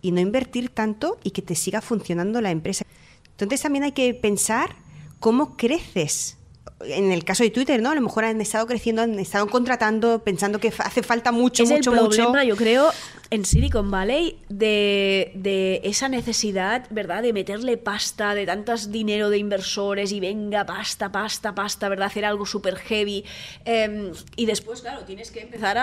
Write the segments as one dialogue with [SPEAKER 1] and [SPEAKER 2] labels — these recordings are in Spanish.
[SPEAKER 1] y no invertir tanto y que te siga funcionando la empresa. Entonces también hay que pensar cómo creces. En el caso de Twitter, ¿no? A lo mejor han estado creciendo, han estado contratando, pensando que hace falta mucho.
[SPEAKER 2] Es el problema, yo creo, en Silicon Valley de esa necesidad, ¿verdad? De meterle pasta, de tantos dinero de inversores y venga, pasta, ¿verdad? Hacer algo súper heavy. Y después, claro, tienes que empezar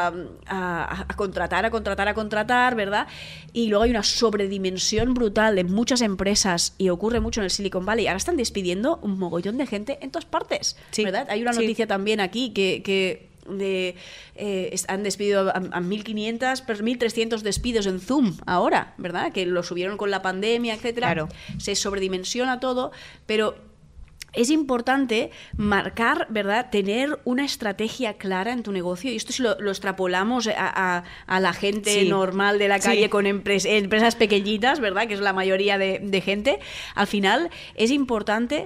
[SPEAKER 2] a contratar, ¿verdad? Y luego hay una sobredimensión brutal de muchas empresas y ocurre mucho en el Silicon Valley. Ahora están despidiendo un mogollón de gente en todas partes, sí, ¿verdad? Hay una noticia también aquí que han despedido a 1.500, 1.300 despidos en Zoom ahora, ¿verdad? Que lo subieron con la pandemia, etcétera.
[SPEAKER 1] Claro.
[SPEAKER 2] Se sobredimensiona todo, pero es importante marcar, ¿verdad? Tener una estrategia clara en tu negocio. Y esto si lo extrapolamos a la gente normal de la calle con empresas pequeñitas, ¿verdad? Que es la mayoría de gente. Al final es importante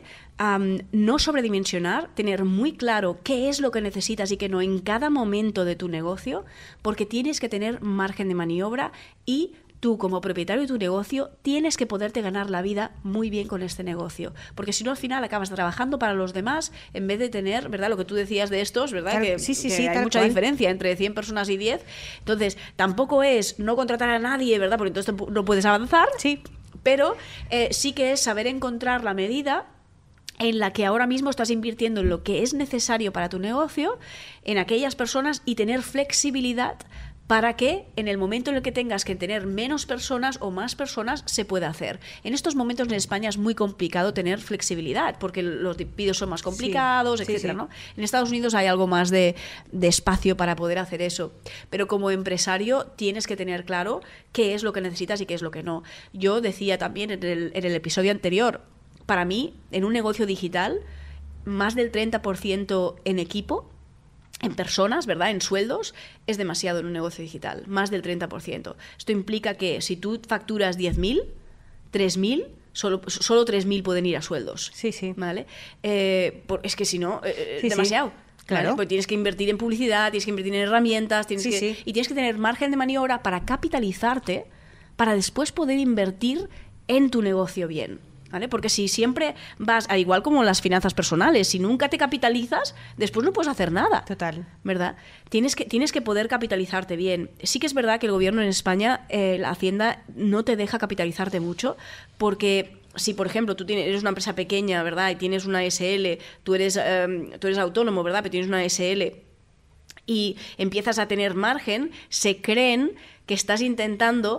[SPEAKER 2] no sobredimensionar, tener muy claro qué es lo que necesitas y qué no en cada momento de tu negocio, porque tienes que tener margen de maniobra y tú, como propietario de tu negocio, tienes que poderte ganar la vida muy bien con este negocio. Porque si no, al final acabas trabajando para los demás en vez de tener, ¿verdad? Lo que tú decías de estos, ¿verdad?
[SPEAKER 1] Claro,
[SPEAKER 2] que hay mucha diferencia entre 100 personas y 10. Entonces, tampoco es no contratar a nadie, ¿verdad? Porque entonces no puedes avanzar.
[SPEAKER 1] Sí.
[SPEAKER 2] Pero sí que es saber encontrar la medida en la que ahora mismo estás invirtiendo en lo que es necesario para tu negocio, en aquellas personas, y tener flexibilidad para que en el momento en el que tengas que tener menos personas o más personas se pueda hacer. En estos momentos en España es muy complicado tener flexibilidad porque los despidos son más complicados, etcétera, ¿no? En Estados Unidos hay algo más de espacio para poder hacer eso. Pero como empresario tienes que tener claro qué es lo que necesitas y qué es lo que no. Yo decía también en el episodio anterior, para mí, en un negocio digital, más del 30% en equipo, en personas, ¿verdad? En sueldos, es demasiado en un negocio digital, más del 30%. Esto implica que si tú facturas 10.000, 3.000, solo 3.000 pueden ir a sueldos.
[SPEAKER 1] Sí, sí.
[SPEAKER 2] ¿Vale? Es que si no, demasiado.
[SPEAKER 1] Claro.
[SPEAKER 2] ¿Vale? Porque tienes que invertir en publicidad, tienes que invertir en herramientas, y tienes que tener margen de maniobra para capitalizarte, para después poder invertir en tu negocio bien. ¿Vale? Porque si siempre vas, al igual como las finanzas personales, si nunca te capitalizas, después no puedes hacer nada.
[SPEAKER 1] Total.
[SPEAKER 2] ¿Verdad? Tienes que poder capitalizarte bien. Sí que es verdad que el gobierno en España, la Hacienda, no te deja capitalizarte mucho, porque si, por ejemplo, eres una empresa pequeña, ¿verdad? Y tienes una SL, tú eres autónomo, ¿verdad? Pero tienes una SL y empiezas a tener margen, se creen que estás intentando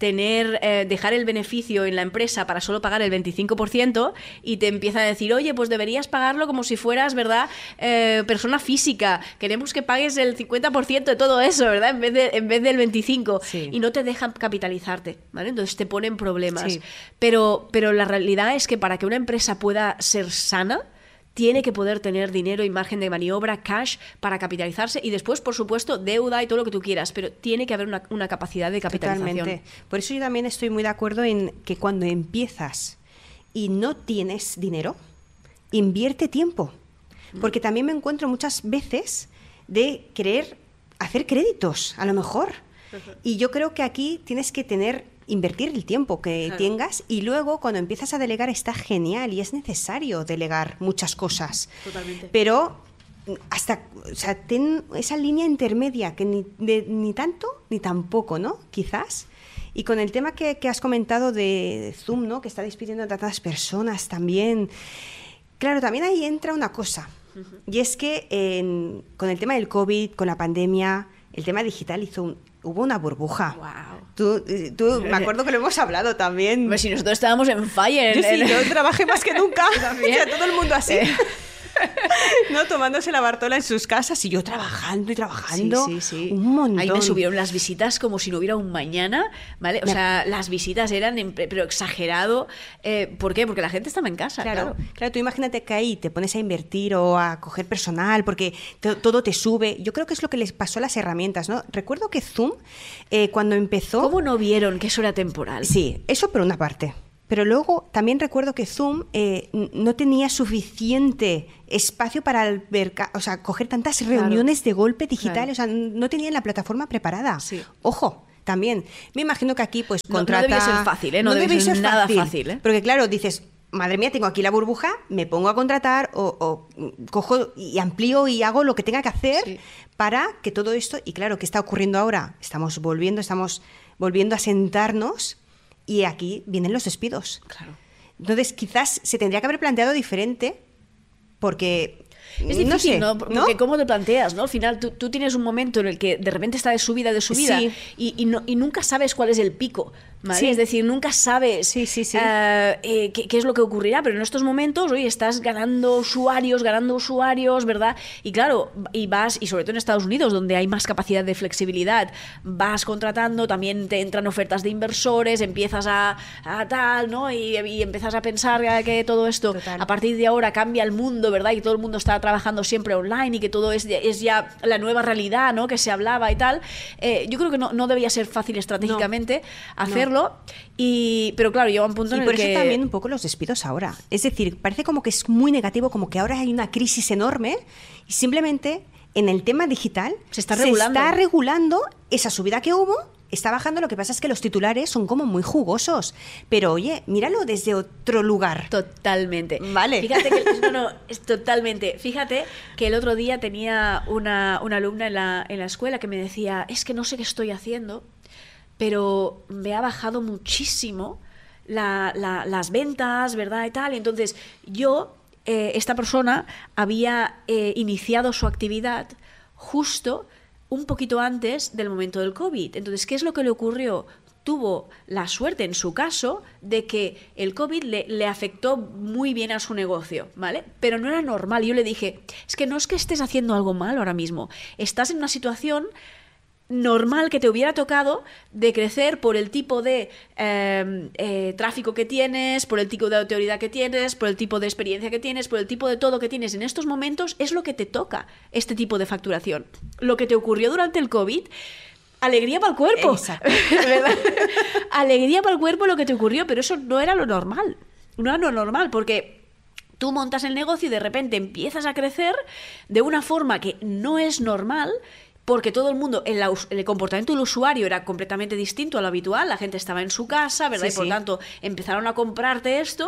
[SPEAKER 2] dejar el beneficio en la empresa para solo pagar el 25% y te empiezan a decir, oye, pues deberías pagarlo como si fueras, ¿verdad? Persona física, queremos que pagues el 50% de todo eso, ¿verdad? En vez del 25%.
[SPEAKER 1] Sí.
[SPEAKER 2] Y no te dejan capitalizarte, ¿vale? Entonces te ponen problemas.
[SPEAKER 1] Sí.
[SPEAKER 2] Pero la realidad es que para que una empresa pueda ser sana, tiene que poder tener dinero y margen de maniobra, cash, para capitalizarse y después, por supuesto, deuda y todo lo que tú quieras, pero tiene que haber una capacidad de capitalización.
[SPEAKER 1] Totalmente. Por eso yo también estoy muy de acuerdo en que cuando empiezas y no tienes dinero, invierte tiempo. Porque también me encuentro muchas veces de querer hacer créditos, a lo mejor. Y yo creo que aquí tienes que invertir el tiempo que tengas y luego cuando empiezas a delegar está genial y es necesario delegar muchas cosas.
[SPEAKER 2] Totalmente.
[SPEAKER 1] Pero ten esa línea intermedia que ni tanto ni tampoco, ¿no? Quizás. Y con el tema que has comentado de Zoom, ¿no? Que está despidiendo a tantas personas también. Claro, también ahí entra una cosa. Y es que con el tema del COVID, con la pandemia, el tema digital hubo una burbuja.
[SPEAKER 2] Wow.
[SPEAKER 1] Tú me acuerdo que lo hemos hablado también.
[SPEAKER 2] Pues si nosotros estábamos en fire.
[SPEAKER 1] Yo trabajé más que nunca. También. O sea, todo el mundo así. ¿No? Tomándose la Bartola en sus casas y yo trabajando y trabajando.
[SPEAKER 2] Sí.
[SPEAKER 1] Un montón.
[SPEAKER 2] Ahí me subieron las visitas como si no hubiera un mañana, ¿vale? O sea, las visitas eran pero exagerado. ¿Por qué? Porque la gente estaba en casa.
[SPEAKER 1] Claro, tú imagínate que ahí te pones a invertir o a coger personal porque todo te sube. Yo creo que es lo que les pasó a las herramientas, ¿no? Recuerdo que Zoom, cuando empezó...
[SPEAKER 2] ¿Cómo no vieron que eso era temporal?
[SPEAKER 1] Sí, eso por una parte. Pero luego también recuerdo que Zoom no tenía suficiente espacio para coger tantas reuniones de golpe digital. Claro. O sea, no tenían la plataforma preparada.
[SPEAKER 2] Sí.
[SPEAKER 1] Ojo, también. Me imagino que aquí pues
[SPEAKER 2] No
[SPEAKER 1] contrata...
[SPEAKER 2] debe ser fácil, ¿eh? No debe ser nada fácil, ¿eh?
[SPEAKER 1] Porque claro, dices, madre mía, tengo aquí la burbuja, me pongo a contratar o cojo y amplío y hago lo que tenga que hacer para que todo esto... Y claro, ¿qué está ocurriendo ahora? Estamos volviendo a sentarnos y aquí vienen los despidos.
[SPEAKER 2] Claro.
[SPEAKER 1] Entonces, quizás se tendría que haber planteado diferente porque...
[SPEAKER 2] Es difícil,
[SPEAKER 1] no sé,
[SPEAKER 2] ¿no? Porque ¿cómo te planteas, no? Al final tú tienes un momento en el que de repente está de subida
[SPEAKER 1] Sí.
[SPEAKER 2] y nunca sabes cuál es el pico, ¿vale?
[SPEAKER 1] Sí.
[SPEAKER 2] Es decir, nunca sabes
[SPEAKER 1] Sí.
[SPEAKER 2] qué es lo que ocurrirá, pero en estos momentos, oye, estás ganando usuarios, ¿verdad? Y claro, y sobre todo en Estados Unidos, donde hay más capacidad de flexibilidad, vas contratando, también te entran ofertas de inversores, empiezas a tal, ¿no? Y empiezas a pensar que todo esto,
[SPEAKER 1] Total.
[SPEAKER 2] a partir de ahora cambia el mundo, ¿verdad? Y todo el mundo está trabajando siempre online y que todo es ya la nueva realidad, ¿no? Que se hablaba y tal. Yo creo que no debía ser fácil estratégicamente hacerlo, pero claro, llega un punto en el
[SPEAKER 1] por
[SPEAKER 2] que...
[SPEAKER 1] eso también un poco los despidos ahora. Es decir, parece como que es muy negativo, como que ahora hay una crisis enorme y simplemente en el tema digital
[SPEAKER 2] Se está regulando
[SPEAKER 1] esa subida que hubo. Está bajando, lo que pasa es que los titulares son como muy jugosos. Pero oye, míralo desde otro lugar.
[SPEAKER 2] Totalmente.
[SPEAKER 1] Vale.
[SPEAKER 2] Fíjate que es totalmente. Fíjate que el otro día tenía una alumna en la escuela que me decía, es que no sé qué estoy haciendo, pero me ha bajado muchísimo las ventas, ¿verdad? Y tal. Y entonces esta persona había iniciado su actividad justo un poquito antes del momento del COVID. Entonces, ¿qué es lo que le ocurrió? Tuvo la suerte, en su caso, de que el COVID le afectó muy bien a su negocio, ¿vale? Pero no era normal. Yo le dije, es que no es que estés haciendo algo mal ahora mismo. Estás en una situación normal que te hubiera tocado de crecer por el tipo de tráfico que tienes, por el tipo de autoridad que tienes, por el tipo de experiencia que tienes, por el tipo de todo que tienes en estos momentos, es lo que te toca este tipo de facturación. Lo que te ocurrió durante el COVID, alegría para el cuerpo.
[SPEAKER 1] Exacto.
[SPEAKER 2] ¿Verdad? Alegría para el cuerpo lo que te ocurrió, pero eso no era lo normal. No era lo normal, porque tú montas el negocio y de repente empiezas a crecer de una forma que no es normal, porque todo el mundo, el comportamiento del usuario era completamente distinto a lo habitual, la gente estaba en su casa, ¿verdad?
[SPEAKER 1] Sí,
[SPEAKER 2] y por
[SPEAKER 1] sí.
[SPEAKER 2] tanto empezaron a comprarte esto,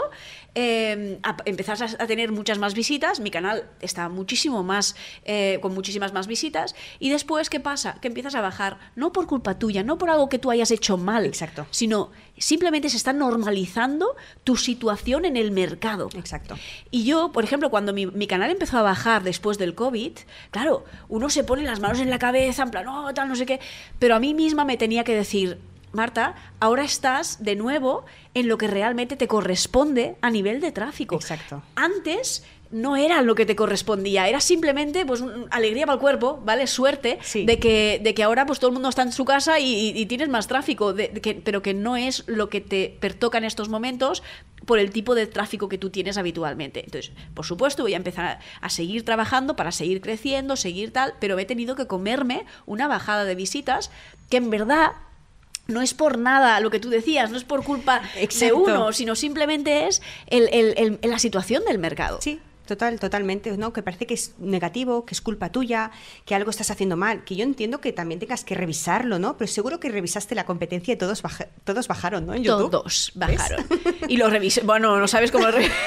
[SPEAKER 2] empezaste a tener muchas más visitas, mi canal está muchísimo más, con muchísimas más visitas, y después, ¿qué pasa? Que empiezas a bajar, no por culpa tuya, no por algo que tú hayas hecho mal,
[SPEAKER 1] Exacto.
[SPEAKER 2] sino simplemente se está normalizando tu situación en el mercado.
[SPEAKER 1] Exacto.
[SPEAKER 2] Y yo, por ejemplo, cuando mi canal empezó a bajar después del COVID, claro, uno se pone las manos en la cabeza, en plan, oh, tal, no sé qué, pero a mí misma me tenía que decir, Marta, ahora estás de nuevo en lo que realmente te corresponde a nivel de tráfico.
[SPEAKER 1] Exacto.
[SPEAKER 2] Antes no era lo que te correspondía, era simplemente pues alegría para el cuerpo, ¿vale? Suerte
[SPEAKER 1] Sí.
[SPEAKER 2] de que ahora pues todo el mundo está en su casa y tienes más tráfico, pero que no es lo que te pertoca en estos momentos por el tipo de tráfico que tú tienes habitualmente. Entonces, por supuesto, voy a empezar a seguir trabajando para seguir creciendo, seguir tal, pero he tenido que comerme una bajada de visitas que en verdad no es por nada lo que tú decías, no es por culpa de
[SPEAKER 1] Exacto.
[SPEAKER 2] uno, sino simplemente es la situación del mercado.
[SPEAKER 1] Sí, totalmente, ¿no? Que parece que es negativo, que es culpa tuya, que algo estás haciendo mal, que yo entiendo que también tengas que revisarlo, ¿no? Pero seguro que revisaste la competencia y todos bajaron, ¿no? En YouTube.
[SPEAKER 2] Todos bajaron. Y lo revisé. Bueno, no sabes cómo lo revisé.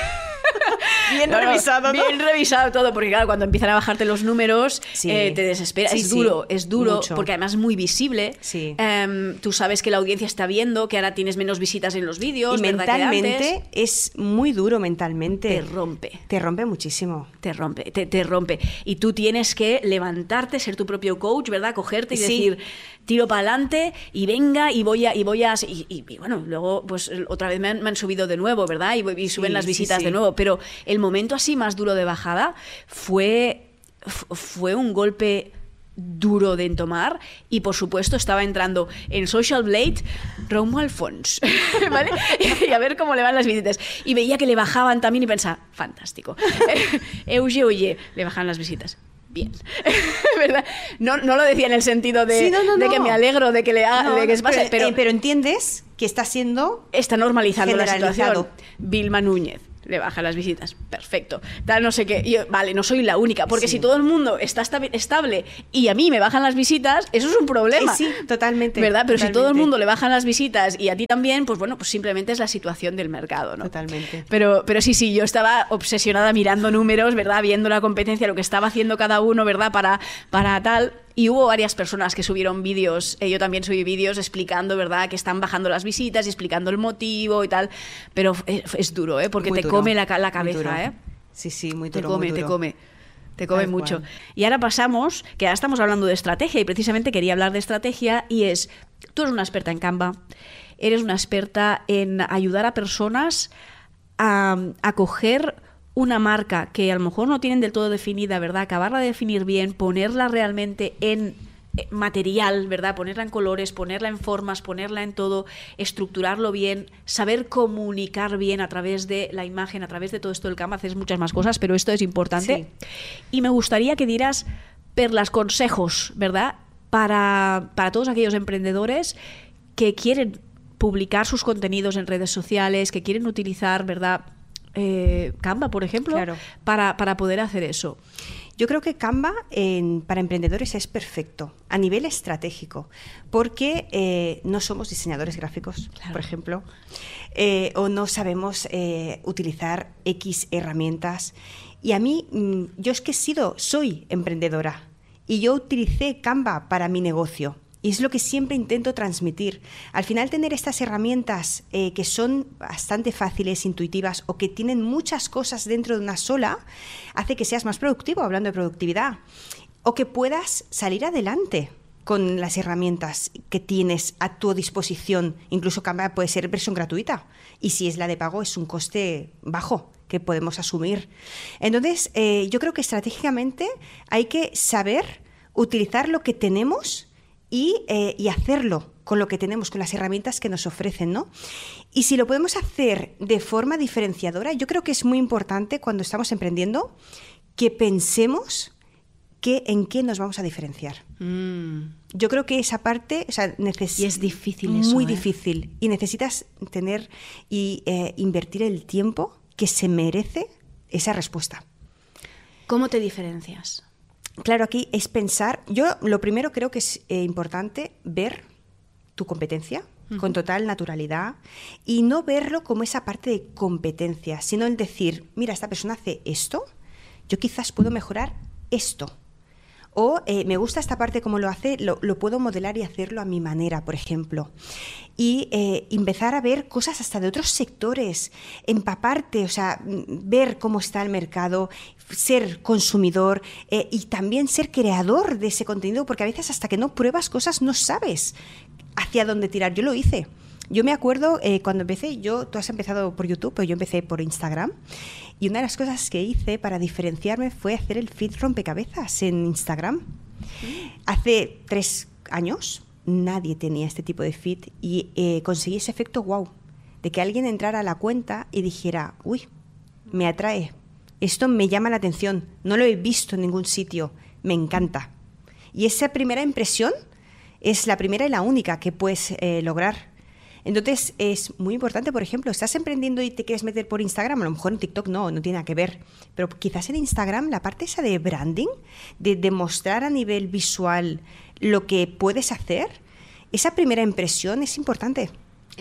[SPEAKER 1] Bien revisado, ¿no?
[SPEAKER 2] Bien revisado todo, porque claro, cuando empiezan a bajarte los números,
[SPEAKER 1] Sí.
[SPEAKER 2] te desespera.
[SPEAKER 1] Sí,
[SPEAKER 2] Es duro,
[SPEAKER 1] mucho.
[SPEAKER 2] porque además es muy visible.
[SPEAKER 1] Sí.
[SPEAKER 2] Tú sabes que la audiencia está viendo, que ahora tienes menos visitas en los vídeos,
[SPEAKER 1] Y
[SPEAKER 2] ¿verdad? Que antes.
[SPEAKER 1] mentalmente es muy duro mentalmente.
[SPEAKER 2] Te rompe.
[SPEAKER 1] Te rompe muchísimo.
[SPEAKER 2] Te rompe. Y tú tienes que levantarte, ser tu propio coach, ¿verdad? Cogerte y
[SPEAKER 1] Sí.
[SPEAKER 2] decir, tiro para adelante y venga y voy a... Y bueno, luego pues otra vez me han subido de nuevo, ¿verdad? Y suben
[SPEAKER 1] Sí,
[SPEAKER 2] las
[SPEAKER 1] sí,
[SPEAKER 2] visitas
[SPEAKER 1] sí.
[SPEAKER 2] de nuevo. Pero el momento así más duro de bajada fue un golpe duro de entomar y por supuesto estaba entrando en Social Blade Romo Alfons, ¿vale? Y a ver cómo le van las visitas y veía que le bajaban también y pensaba, fantástico. Oye, le bajan las visitas. Bien, ¿verdad? No lo decía en el sentido de,
[SPEAKER 1] Sí, no.
[SPEAKER 2] de que me alegro de que le haga, de que se pase,
[SPEAKER 1] pero entiendes que está siendo
[SPEAKER 2] está normalizando la
[SPEAKER 1] generalizado.
[SPEAKER 2] situación. Vilma Núñez, le bajan las visitas, perfecto, tal, no sé qué, yo, vale, no soy la única, porque si todo el mundo está estable y a mí me bajan las visitas, eso es un problema.
[SPEAKER 1] Sí, totalmente.
[SPEAKER 2] ¿Verdad? Pero
[SPEAKER 1] totalmente.
[SPEAKER 2] si todo el mundo le bajan las visitas y a ti también, pues bueno, pues simplemente es la situación del mercado, ¿no?
[SPEAKER 1] Totalmente.
[SPEAKER 2] Pero sí, yo estaba obsesionada mirando números, ¿verdad? Viendo la competencia, lo que estaba haciendo cada uno, ¿verdad? Para tal. Y hubo varias personas que subieron vídeos, yo también subí vídeos explicando, ¿verdad?, que están bajando las visitas y explicando el motivo y tal, pero es duro, porque
[SPEAKER 1] Muy
[SPEAKER 2] te
[SPEAKER 1] duro,
[SPEAKER 2] come la cabeza, ¿eh?
[SPEAKER 1] Sí, muy duro,
[SPEAKER 2] Te come mucho. Y ahora pasamos, que ahora estamos hablando de estrategia y precisamente quería hablar de estrategia y es, tú eres una experta en Canva, eres una experta en ayudar a personas a coger una marca que a lo mejor no tienen del todo definida, ¿verdad? Acabarla de definir bien, ponerla realmente en material, ¿verdad? Ponerla en colores, ponerla en formas, ponerla en todo, estructurarlo bien, saber comunicar bien a través de la imagen, a través de todo esto del Canva, haces muchas más cosas, pero esto es importante. Sí. Y me gustaría que dieras perlas, consejos, ¿verdad? Para todos aquellos emprendedores que quieren publicar sus contenidos en redes sociales, que quieren utilizar, ¿verdad?, Canva, por ejemplo,
[SPEAKER 1] claro,
[SPEAKER 2] para poder hacer eso.
[SPEAKER 1] Yo creo que Canva para emprendedores es perfecto a nivel estratégico, porque no somos diseñadores gráficos, claro, por ejemplo, o no sabemos utilizar X herramientas. Y a mí, yo es que soy emprendedora y yo utilicé Canva para mi negocio. Y es lo que siempre intento transmitir. Al final, tener estas herramientas que son bastante fáciles, intuitivas o que tienen muchas cosas dentro de una sola, hace que seas más productivo, hablando de productividad, o que puedas salir adelante con las herramientas que tienes a tu disposición. Incluso Canva puede ser versión gratuita y si es la de pago es un coste bajo que podemos asumir. Entonces, yo creo que estratégicamente hay que saber utilizar lo que tenemos y hacerlo con lo que tenemos, con las herramientas que nos ofrecen, ¿no? Y si lo podemos hacer de forma diferenciadora, yo creo que es muy importante cuando estamos emprendiendo que pensemos en qué nos vamos a diferenciar. Yo creo que esa parte, o sea,
[SPEAKER 2] y es difícil eso,
[SPEAKER 1] muy difícil. Y necesitas tener y invertir el tiempo que se merece esa respuesta.
[SPEAKER 2] ¿Cómo te diferencias?
[SPEAKER 1] Claro, aquí es pensar. Yo lo primero creo que es importante ver tu competencia con total naturalidad y no verlo como esa parte de competencia, sino el decir, mira, esta persona hace esto, yo quizás puedo mejorar esto. O me gusta esta parte como lo hace, lo puedo modelar y hacerlo a mi manera, por ejemplo. Y empezar a ver cosas hasta de otros sectores, empaparte, o sea, ver cómo está el mercado, ser consumidor y también ser creador de ese contenido, porque a veces hasta que no pruebas cosas no sabes hacia dónde tirar. Yo lo hice. Yo me acuerdo cuando empecé, tú has empezado por YouTube, pero yo empecé por Instagram. Y una de las cosas que hice para diferenciarme fue hacer el feed rompecabezas en Instagram. Hace 3 años nadie tenía este tipo de feed y conseguí ese efecto wow, de que alguien entrara a la cuenta y dijera, uy, me atrae, esto me llama la atención, no lo he visto en ningún sitio, me encanta. Y esa primera impresión es la primera y la única que puedes lograr. Entonces es muy importante, por ejemplo, estás emprendiendo y te quieres meter por Instagram, a lo mejor en TikTok no tiene nada que ver, pero quizás en Instagram la parte esa de branding, de demostrar a nivel visual lo que puedes hacer, esa primera impresión es importante.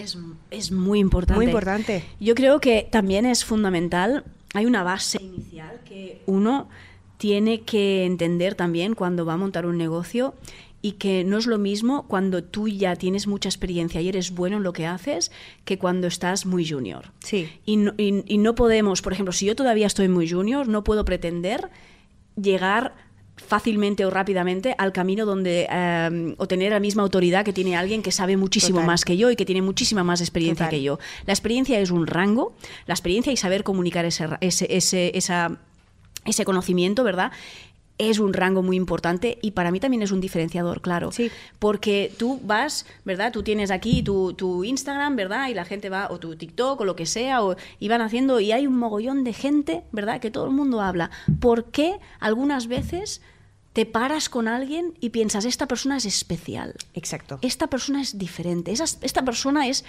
[SPEAKER 2] Es muy importante.
[SPEAKER 1] Muy importante.
[SPEAKER 2] Yo creo que también es fundamental, hay una base inicial que uno tiene que entender también cuando va a montar un negocio, y que no es lo mismo cuando tú ya tienes mucha experiencia y eres bueno en lo que haces que cuando estás muy junior.
[SPEAKER 1] Sí.
[SPEAKER 2] Y no podemos, por ejemplo, si yo todavía estoy muy junior, no puedo pretender llegar fácilmente o rápidamente al camino donde o tener la misma autoridad que tiene alguien que sabe muchísimo más que yo y que tiene muchísima más experiencia que yo. La experiencia es un rango, la experiencia y saber comunicar ese conocimiento, ¿verdad?, es un rango muy importante y para mí también es un diferenciador, claro.
[SPEAKER 1] Sí.
[SPEAKER 2] Porque tú vas, ¿verdad? Tú tienes aquí tu Instagram, ¿verdad? Y la gente va, o tu TikTok, o lo que sea, y van haciendo, y hay un mogollón de gente, ¿verdad?, que todo el mundo habla. ¿Por qué algunas veces te paras con alguien y piensas, esta persona es especial?
[SPEAKER 1] Exacto.
[SPEAKER 2] Esta persona es diferente. Esta persona es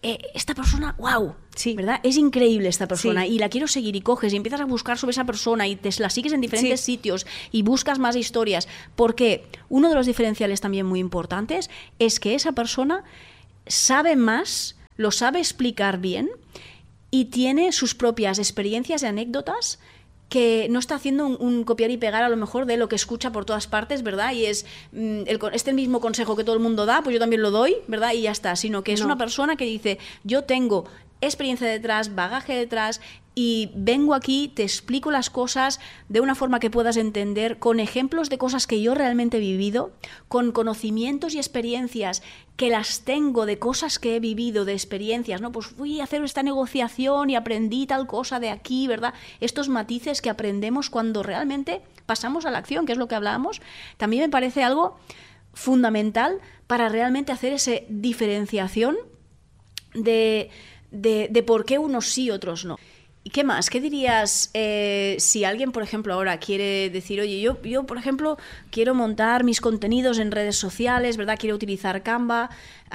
[SPEAKER 2] esta persona, wow,
[SPEAKER 1] Sí.
[SPEAKER 2] ¿verdad? Es increíble esta persona
[SPEAKER 1] Sí.
[SPEAKER 2] y la quiero seguir, y coges y empiezas a buscar sobre esa persona y te la sigues en diferentes
[SPEAKER 1] Sí.
[SPEAKER 2] sitios y buscas más historias, porque uno de los diferenciales también muy importantes es que esa persona sabe más, lo sabe explicar bien y tiene sus propias experiencias y anécdotas, que no está haciendo un copiar y pegar a lo mejor de lo que escucha por todas partes, ¿verdad? Y es este mismo consejo que todo el mundo da, pues yo también lo doy, ¿verdad? Y ya está, sino que es
[SPEAKER 1] No.
[SPEAKER 2] una persona que dice, yo tengo experiencia detrás, bagaje detrás, y vengo aquí, te explico las cosas de una forma que puedas entender, con ejemplos de cosas que yo realmente he vivido, con conocimientos y experiencias que las tengo de cosas que he vivido, de experiencias, ¿no? Pues fui a hacer esta negociación y aprendí tal cosa de aquí, ¿verdad? Estos matices que aprendemos cuando realmente pasamos a la acción, que es lo que hablábamos, también me parece algo fundamental para realmente hacer esa diferenciación de por qué unos sí, otros no. ¿Y qué más? ¿Qué dirías si alguien, por ejemplo, ahora quiere decir, oye, yo, por ejemplo, quiero montar mis contenidos en redes sociales, ¿verdad? Quiero utilizar Canva.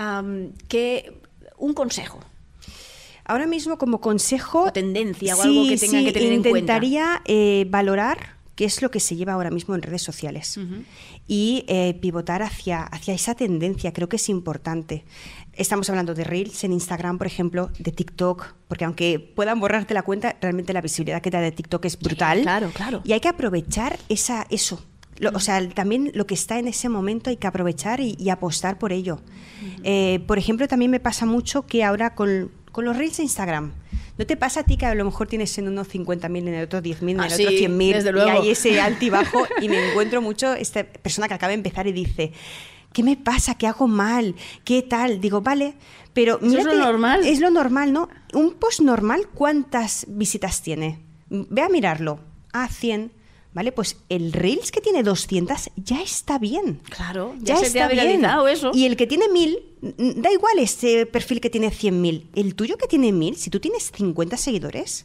[SPEAKER 2] Un consejo.
[SPEAKER 1] Ahora mismo, como consejo...
[SPEAKER 2] O tendencia o algo que tengan que tener en cuenta.
[SPEAKER 1] Intentaría valorar qué es lo que se lleva ahora mismo en redes sociales y pivotar hacia esa tendencia. Creo que es importante. Estamos hablando de Reels en Instagram, por ejemplo, de TikTok, porque aunque puedan borrarte la cuenta, realmente la visibilidad que te da de TikTok es brutal.
[SPEAKER 2] Claro, claro.
[SPEAKER 1] Y hay que aprovechar eso. O sea, también lo que está en ese momento hay que aprovechar y apostar por ello. Por ejemplo, también me pasa mucho que ahora con los Reels de Instagram, ¿no te pasa a ti que a lo mejor tienes en unos 50.000, en el otro 10.000, en el otro 100.000?
[SPEAKER 2] Desde luego.
[SPEAKER 1] Y hay ese altibajo y me encuentro mucho esta persona que acaba de empezar y dice... ¿Qué me pasa? ¿Qué hago mal? ¿Qué tal? Digo, vale, pero
[SPEAKER 2] ¿Eso es lo normal?
[SPEAKER 1] Es lo normal, ¿no? Un post normal, ¿cuántas visitas tiene? Ve a mirarlo. 100. ¿Vale? Pues el Reels que tiene 200 ya está bien.
[SPEAKER 2] Claro, ya se
[SPEAKER 1] está
[SPEAKER 2] te ha viralizado
[SPEAKER 1] bien.
[SPEAKER 2] eso.
[SPEAKER 1] Y el que tiene 1.000, da igual este perfil que tiene 100.000. El tuyo que tiene 1.000, si tú tienes 50 seguidores...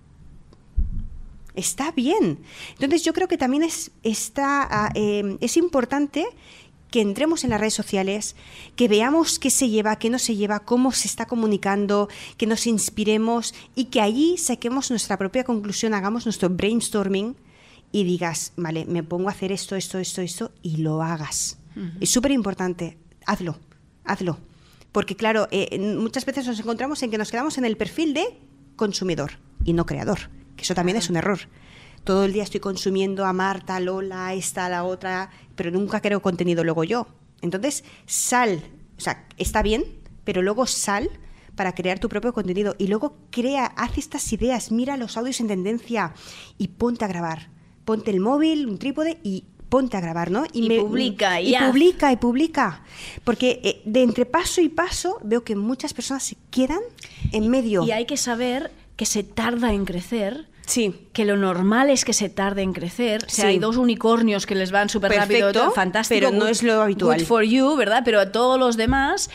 [SPEAKER 1] está bien. Entonces yo creo que también es importante que entremos en las redes sociales, que veamos qué se lleva, qué no se lleva, cómo se está comunicando, que nos inspiremos y que allí saquemos nuestra propia conclusión, hagamos nuestro brainstorming y digas, vale, me pongo a hacer esto y lo hagas. Es súper importante, hazlo. Porque claro, muchas veces nos encontramos en que nos quedamos en el perfil de consumidor y no creador, que eso también es un error. Todo el día estoy consumiendo a Marta, a Lola, a esta, a la otra, pero nunca creo contenido luego yo. Entonces, sal, o sea, está bien, pero luego sal para crear tu propio contenido y luego haz estas ideas, mira los audios en tendencia y ponte a grabar. Ponte el móvil, un trípode y ponte a grabar, ¿no?
[SPEAKER 2] Publica.
[SPEAKER 1] Y publica. Porque de entre paso y paso veo que muchas personas se quedan en medio.
[SPEAKER 2] Y hay que saber que se tarda en crecer.
[SPEAKER 1] Sí.
[SPEAKER 2] Que lo normal es que se tarde en crecer. O sea, hay 2 unicornios que les van súper rápido, fantástico.
[SPEAKER 1] Pero no es lo habitual.
[SPEAKER 2] Good for you, ¿verdad? Pero a todos los demás,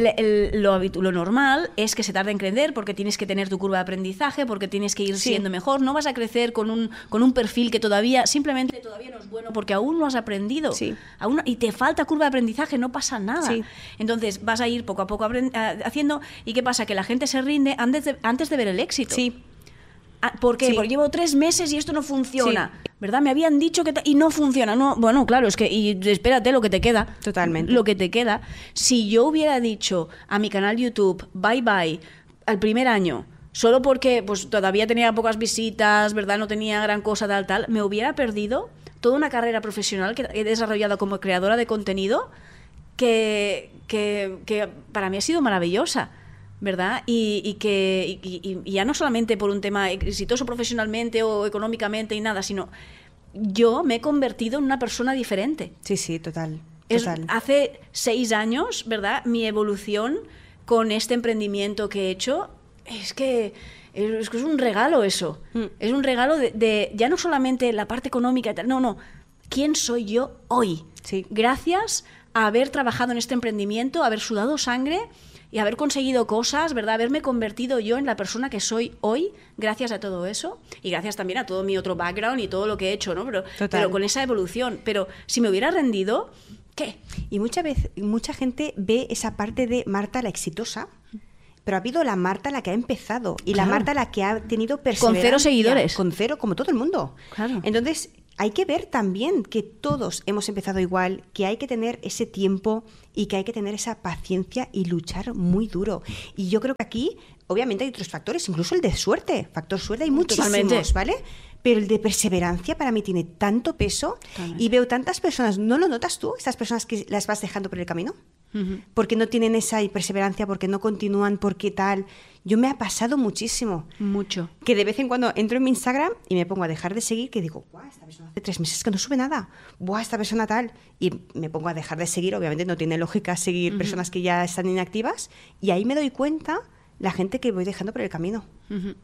[SPEAKER 2] lo normal es que se tarde en crecer porque tienes que tener tu curva de aprendizaje, porque tienes que ir siendo mejor. No vas a crecer con un perfil que todavía no es bueno porque aún no has aprendido.
[SPEAKER 1] Sí.
[SPEAKER 2] Y te falta curva de aprendizaje, no pasa nada. Sí. Entonces vas a ir poco a poco haciendo. ¿Y qué pasa? Que la gente se rinde antes de ver el éxito.
[SPEAKER 1] Sí.
[SPEAKER 2] ¿Por qué?
[SPEAKER 1] Sí.
[SPEAKER 2] Porque llevo 3 meses y esto no funciona,
[SPEAKER 1] Sí.
[SPEAKER 2] ¿verdad? Me habían dicho que... y no funciona. No, bueno, claro, es que... Y espérate lo que te queda.
[SPEAKER 1] Totalmente.
[SPEAKER 2] Lo que te queda. Si yo hubiera dicho a mi canal YouTube, bye, al primer año, solo porque pues todavía tenía pocas visitas, ¿verdad? No tenía gran cosa, tal, me hubiera perdido toda una carrera profesional que he desarrollado como creadora de contenido que para mí ha sido maravillosa, ¿verdad? Y ya no solamente por un tema exitoso profesionalmente o económicamente y nada, sino yo me he convertido en una persona diferente.
[SPEAKER 1] Sí, total.
[SPEAKER 2] Hace 6 años, ¿verdad? Mi evolución con este emprendimiento que he hecho es que es un regalo eso. Es un regalo de ya no solamente la parte económica y tal, no. ¿Quién soy yo hoy?
[SPEAKER 1] Sí.
[SPEAKER 2] Gracias a haber trabajado en este emprendimiento, haber sudado sangre y haber conseguido cosas, ¿verdad? Haberme convertido yo en la persona que soy hoy gracias a todo eso y gracias también a todo mi otro background y todo lo que he hecho, ¿no? Pero con esa evolución. Pero si me hubiera rendido, ¿qué?
[SPEAKER 1] Y mucha gente ve esa parte de Marta la exitosa pero ha habido la Marta la que ha empezado y
[SPEAKER 2] Claro.
[SPEAKER 1] la Marta la que ha tenido perseverancia.
[SPEAKER 2] Con 0 seguidores.
[SPEAKER 1] Con 0, como todo el mundo.
[SPEAKER 2] Claro.
[SPEAKER 1] Entonces, hay que ver también que todos hemos empezado igual, que hay que tener ese tiempo y que hay que tener esa paciencia y luchar muy duro. Y yo creo que aquí, obviamente, hay otros factores, incluso el de suerte. Factor suerte hay muchísimos,
[SPEAKER 2] Totalmente.
[SPEAKER 1] ¿vale? Pero el de perseverancia para mí tiene tanto peso.
[SPEAKER 2] Totalmente.
[SPEAKER 1] Y veo tantas personas, ¿no lo notas tú? Estas personas que las vas dejando por el camino. Porque no tienen esa perseverancia, porque no continúan, porque tal. Yo me ha pasado muchísimo.
[SPEAKER 2] Mucho.
[SPEAKER 1] Que de vez en cuando entro en mi Instagram y me pongo a dejar de seguir, que digo, ¡buah, esta persona hace 3 meses que no sube nada! ¡Buah, esta persona tal! Y me pongo a dejar de seguir. Obviamente no tiene lógica seguir personas que ya están inactivas. Y ahí me doy cuenta la gente que voy dejando por el camino.
[SPEAKER 2] Ujú.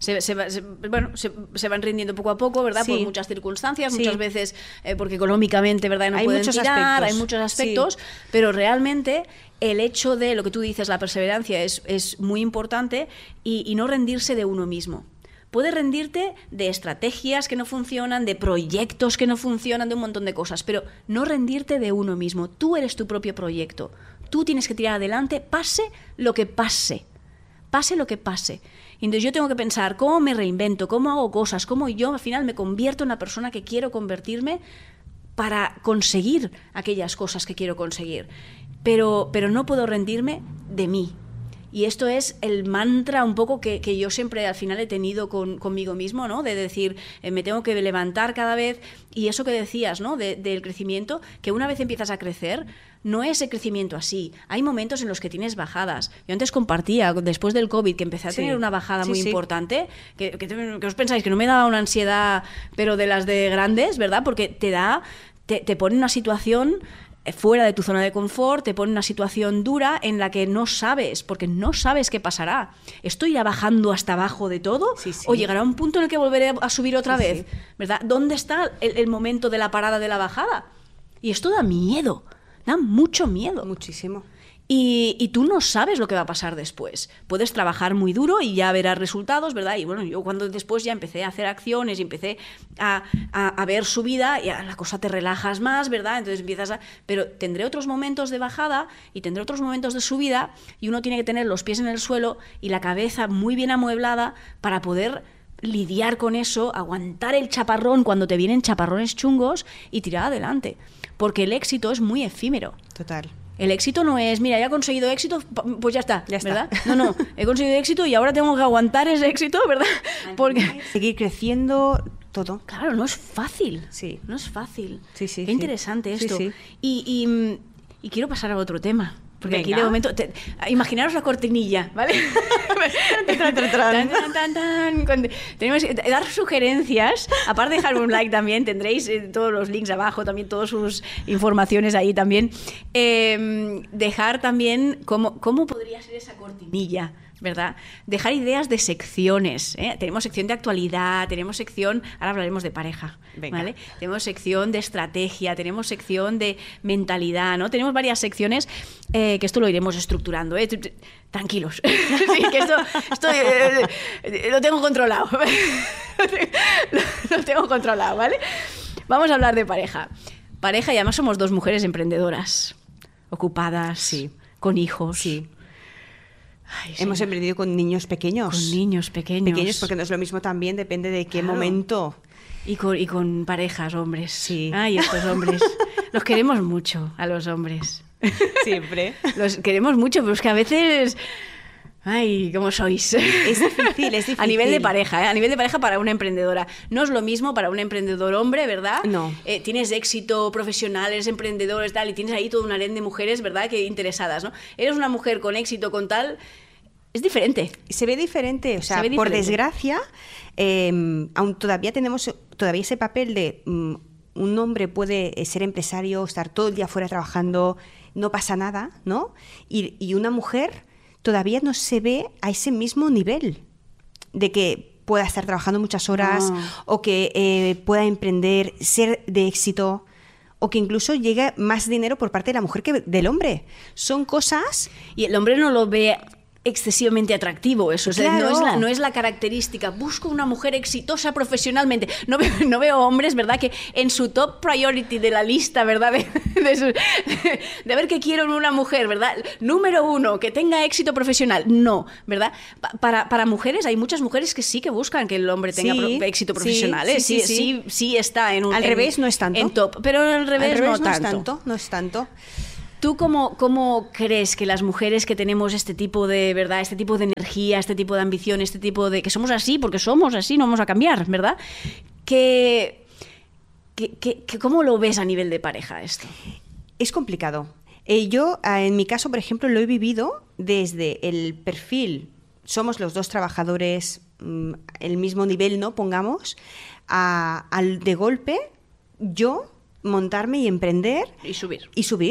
[SPEAKER 2] Se van rindiendo poco a poco, ¿verdad?
[SPEAKER 1] Sí.
[SPEAKER 2] Por muchas circunstancias,
[SPEAKER 1] Sí.
[SPEAKER 2] muchas veces porque económicamente, ¿verdad? No
[SPEAKER 1] Hay
[SPEAKER 2] pueden
[SPEAKER 1] muchos
[SPEAKER 2] tirar,
[SPEAKER 1] aspectos.
[SPEAKER 2] hay muchos
[SPEAKER 1] Sí.
[SPEAKER 2] aspectos, pero realmente el hecho de lo que tú dices, la perseverancia, es muy importante y no rendirse de uno mismo. Puedes rendirte de estrategias que no funcionan, de proyectos que no funcionan, de un montón de cosas, pero no rendirte de uno mismo. Tú eres tu propio proyecto. Tú tienes que tirar adelante, pase lo que pase. Pase lo que pase. Y entonces yo tengo que pensar cómo me reinvento, cómo hago cosas, cómo yo al final me convierto en la persona que quiero convertirme para conseguir aquellas cosas que quiero conseguir. Pero no puedo rendirme de mí. Y esto es el mantra un poco que yo siempre al final he tenido conmigo mismo, ¿no? De decir, me tengo que levantar cada vez. Y eso que decías, ¿no? Del crecimiento, que una vez empiezas a crecer, no es el crecimiento así. Hay momentos en los que tienes bajadas. Yo antes compartía, después del COVID, que empecé a tener una bajada muy importante, que os pensáis que no me daba una ansiedad, pero de las de grandes, ¿verdad? Porque te pone en una situación fuera de tu zona de confort, te pone en una situación dura en la que no sabes, porque no sabes qué pasará. ¿Estoy ya bajando hasta abajo de todo?
[SPEAKER 1] Sí, sí.
[SPEAKER 2] ¿O llegará un punto en el que volveré a subir otra
[SPEAKER 1] Sí,
[SPEAKER 2] vez?
[SPEAKER 1] sí.
[SPEAKER 2] ¿Verdad? ¿Dónde está el momento de la parada de la bajada? Y esto da miedo, da mucho miedo.
[SPEAKER 1] Muchísimo.
[SPEAKER 2] Y tú no sabes lo que va a pasar después. Puedes trabajar muy duro y ya verás resultados, ¿verdad? Y bueno, yo cuando después ya empecé a hacer acciones y empecé a ver subida, y la cosa te relajas más, ¿verdad? Entonces empiezas Pero tendré otros momentos de bajada y tendré otros momentos de subida y uno tiene que tener los pies en el suelo y la cabeza muy bien amueblada para poder lidiar con eso, aguantar el chaparrón cuando te vienen chaparrones chungos y tirar adelante. Porque el éxito es muy efímero.
[SPEAKER 1] Total.
[SPEAKER 2] El éxito no es, mira, ya he conseguido éxito, pues ya está,
[SPEAKER 1] Ya está.
[SPEAKER 2] ¿verdad? No, he conseguido éxito y ahora tengo que aguantar ese éxito, ¿verdad? Porque,
[SPEAKER 1] Seguir creciendo, todo.
[SPEAKER 2] claro, no es fácil.
[SPEAKER 1] Sí.
[SPEAKER 2] No es fácil.
[SPEAKER 1] Sí, sí,
[SPEAKER 2] Qué
[SPEAKER 1] sí.
[SPEAKER 2] interesante
[SPEAKER 1] Sí,
[SPEAKER 2] esto.
[SPEAKER 1] sí.
[SPEAKER 2] Y quiero pasar a otro tema. Porque aquí
[SPEAKER 1] Venga.
[SPEAKER 2] de momento... imaginaros la cortinilla, ¿vale? Tenemos que dar sugerencias. Aparte de dejar un like también, tendréis todos los links abajo, también todas sus informaciones ahí también. Dejar también cómo podría ser esa cortinilla, ¿verdad? Dejar ideas de secciones, ¿eh? Tenemos sección de actualidad, tenemos sección, ahora hablaremos de pareja,
[SPEAKER 1] Venga.
[SPEAKER 2] ¿vale? Tenemos sección de estrategia, tenemos sección de mentalidad, ¿no? Tenemos varias secciones que esto lo iremos estructurando, ¿eh? Tranquilos, sí, que esto lo tengo controlado, lo tengo controlado, ¿vale? Vamos a hablar de pareja. Pareja, y además somos dos mujeres emprendedoras, ocupadas,
[SPEAKER 1] Sí.
[SPEAKER 2] con hijos.
[SPEAKER 1] Sí.
[SPEAKER 2] Ay,
[SPEAKER 1] Hemos
[SPEAKER 2] señor.
[SPEAKER 1] emprendido con niños pequeños.
[SPEAKER 2] Con niños pequeños.
[SPEAKER 1] Pequeños, porque no es lo mismo también, depende de qué
[SPEAKER 2] Claro.
[SPEAKER 1] momento.
[SPEAKER 2] Y con parejas, hombres.
[SPEAKER 1] Sí.
[SPEAKER 2] Ay, estos hombres. Los queremos mucho, a los hombres.
[SPEAKER 1] Siempre.
[SPEAKER 2] Los queremos mucho, pero es que a veces... Ay, ¿cómo sois?
[SPEAKER 1] Es difícil, es difícil.
[SPEAKER 2] A nivel de pareja, ¿eh? A nivel de pareja para una emprendedora. No es lo mismo para un emprendedor hombre, ¿verdad?
[SPEAKER 1] No.
[SPEAKER 2] Tienes éxito profesional, eres emprendedor, tal, y tienes ahí todo un harén de mujeres, ¿verdad? Que interesadas, ¿no? Eres una mujer con éxito, con tal... Es diferente.
[SPEAKER 1] Se ve diferente, o sea,
[SPEAKER 2] Se ve
[SPEAKER 1] por
[SPEAKER 2] diferente.
[SPEAKER 1] desgracia, aún todavía tenemos ese papel de un hombre puede ser empresario, estar todo el día fuera trabajando, no pasa nada, ¿no? Y una mujer todavía no se ve a ese mismo nivel de que pueda estar trabajando muchas horas o que pueda emprender, ser de éxito o que incluso llegue más dinero por parte de la mujer que del hombre. Son cosas...
[SPEAKER 2] Y el hombre no lo ve excesivamente atractivo eso. O sea,
[SPEAKER 1] Claro.
[SPEAKER 2] no es la característica. Busco una mujer exitosa profesionalmente. No veo hombres, ¿verdad?, que en su top priority de la lista, ¿verdad?, de ver qué quiero en una mujer, ¿verdad? Número 1, que tenga éxito profesional. No, ¿verdad? Para mujeres, hay muchas mujeres que sí que buscan que el hombre tenga
[SPEAKER 1] Sí,
[SPEAKER 2] éxito
[SPEAKER 1] sí,
[SPEAKER 2] profesional. ¿eh?
[SPEAKER 1] sí.
[SPEAKER 2] Sí está en un...
[SPEAKER 1] Al revés no es tanto.
[SPEAKER 2] En top, pero al revés, no
[SPEAKER 1] no es
[SPEAKER 2] tanto.
[SPEAKER 1] tanto, no es tanto.
[SPEAKER 2] ¿Tú cómo crees que las mujeres que tenemos este tipo de, ¿verdad?, este tipo de energía, este tipo de ambición, este tipo de... que somos así, porque somos así, no vamos a cambiar, ¿verdad? ¿Cómo lo ves a nivel de pareja esto?
[SPEAKER 1] Es complicado. Yo, en mi caso, por ejemplo, lo he vivido desde el perfil, somos los dos trabajadores, el mismo nivel, ¿no?, pongamos, al de golpe, yo montarme y emprender.
[SPEAKER 2] Y subir.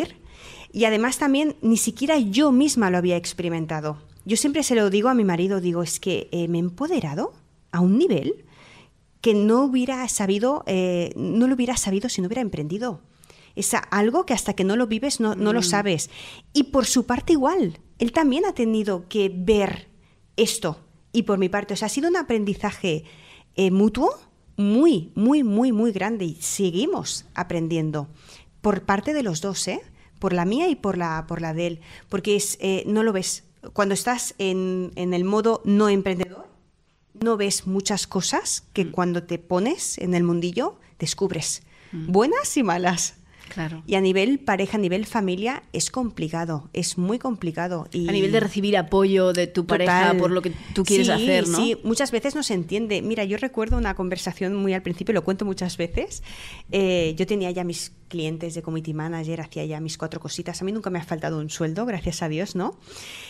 [SPEAKER 1] Y además también ni siquiera yo misma lo había experimentado. Yo siempre se lo digo a mi marido, digo, es que me he empoderado a un nivel que no hubiera sabido, no lo hubiera sabido si no hubiera emprendido. Es algo que hasta que no lo vives no lo sabes. Y por su parte igual, él también ha tenido que ver esto. Y por mi parte, o sea, ha sido un aprendizaje mutuo muy, muy, muy, muy grande. Y seguimos aprendiendo por parte de los dos, ¿eh? Por la mía y por la de él, porque no lo ves. Cuando estás en el modo no emprendedor, no ves muchas cosas que cuando te pones en el mundillo descubres, buenas y malas.
[SPEAKER 2] Claro.
[SPEAKER 1] Y a nivel pareja, a nivel familia, es complicado, es muy complicado. Y
[SPEAKER 2] a nivel de recibir apoyo de tu pareja
[SPEAKER 1] total,
[SPEAKER 2] por lo que tú quieres hacer, ¿no?
[SPEAKER 1] Sí, muchas veces no se entiende. Mira, yo recuerdo una conversación muy al principio, lo cuento muchas veces. Yo tenía ya mis clientes de community manager, hacía ya mis 4 cositas. A mí nunca me ha faltado un sueldo, gracias a Dios, ¿no?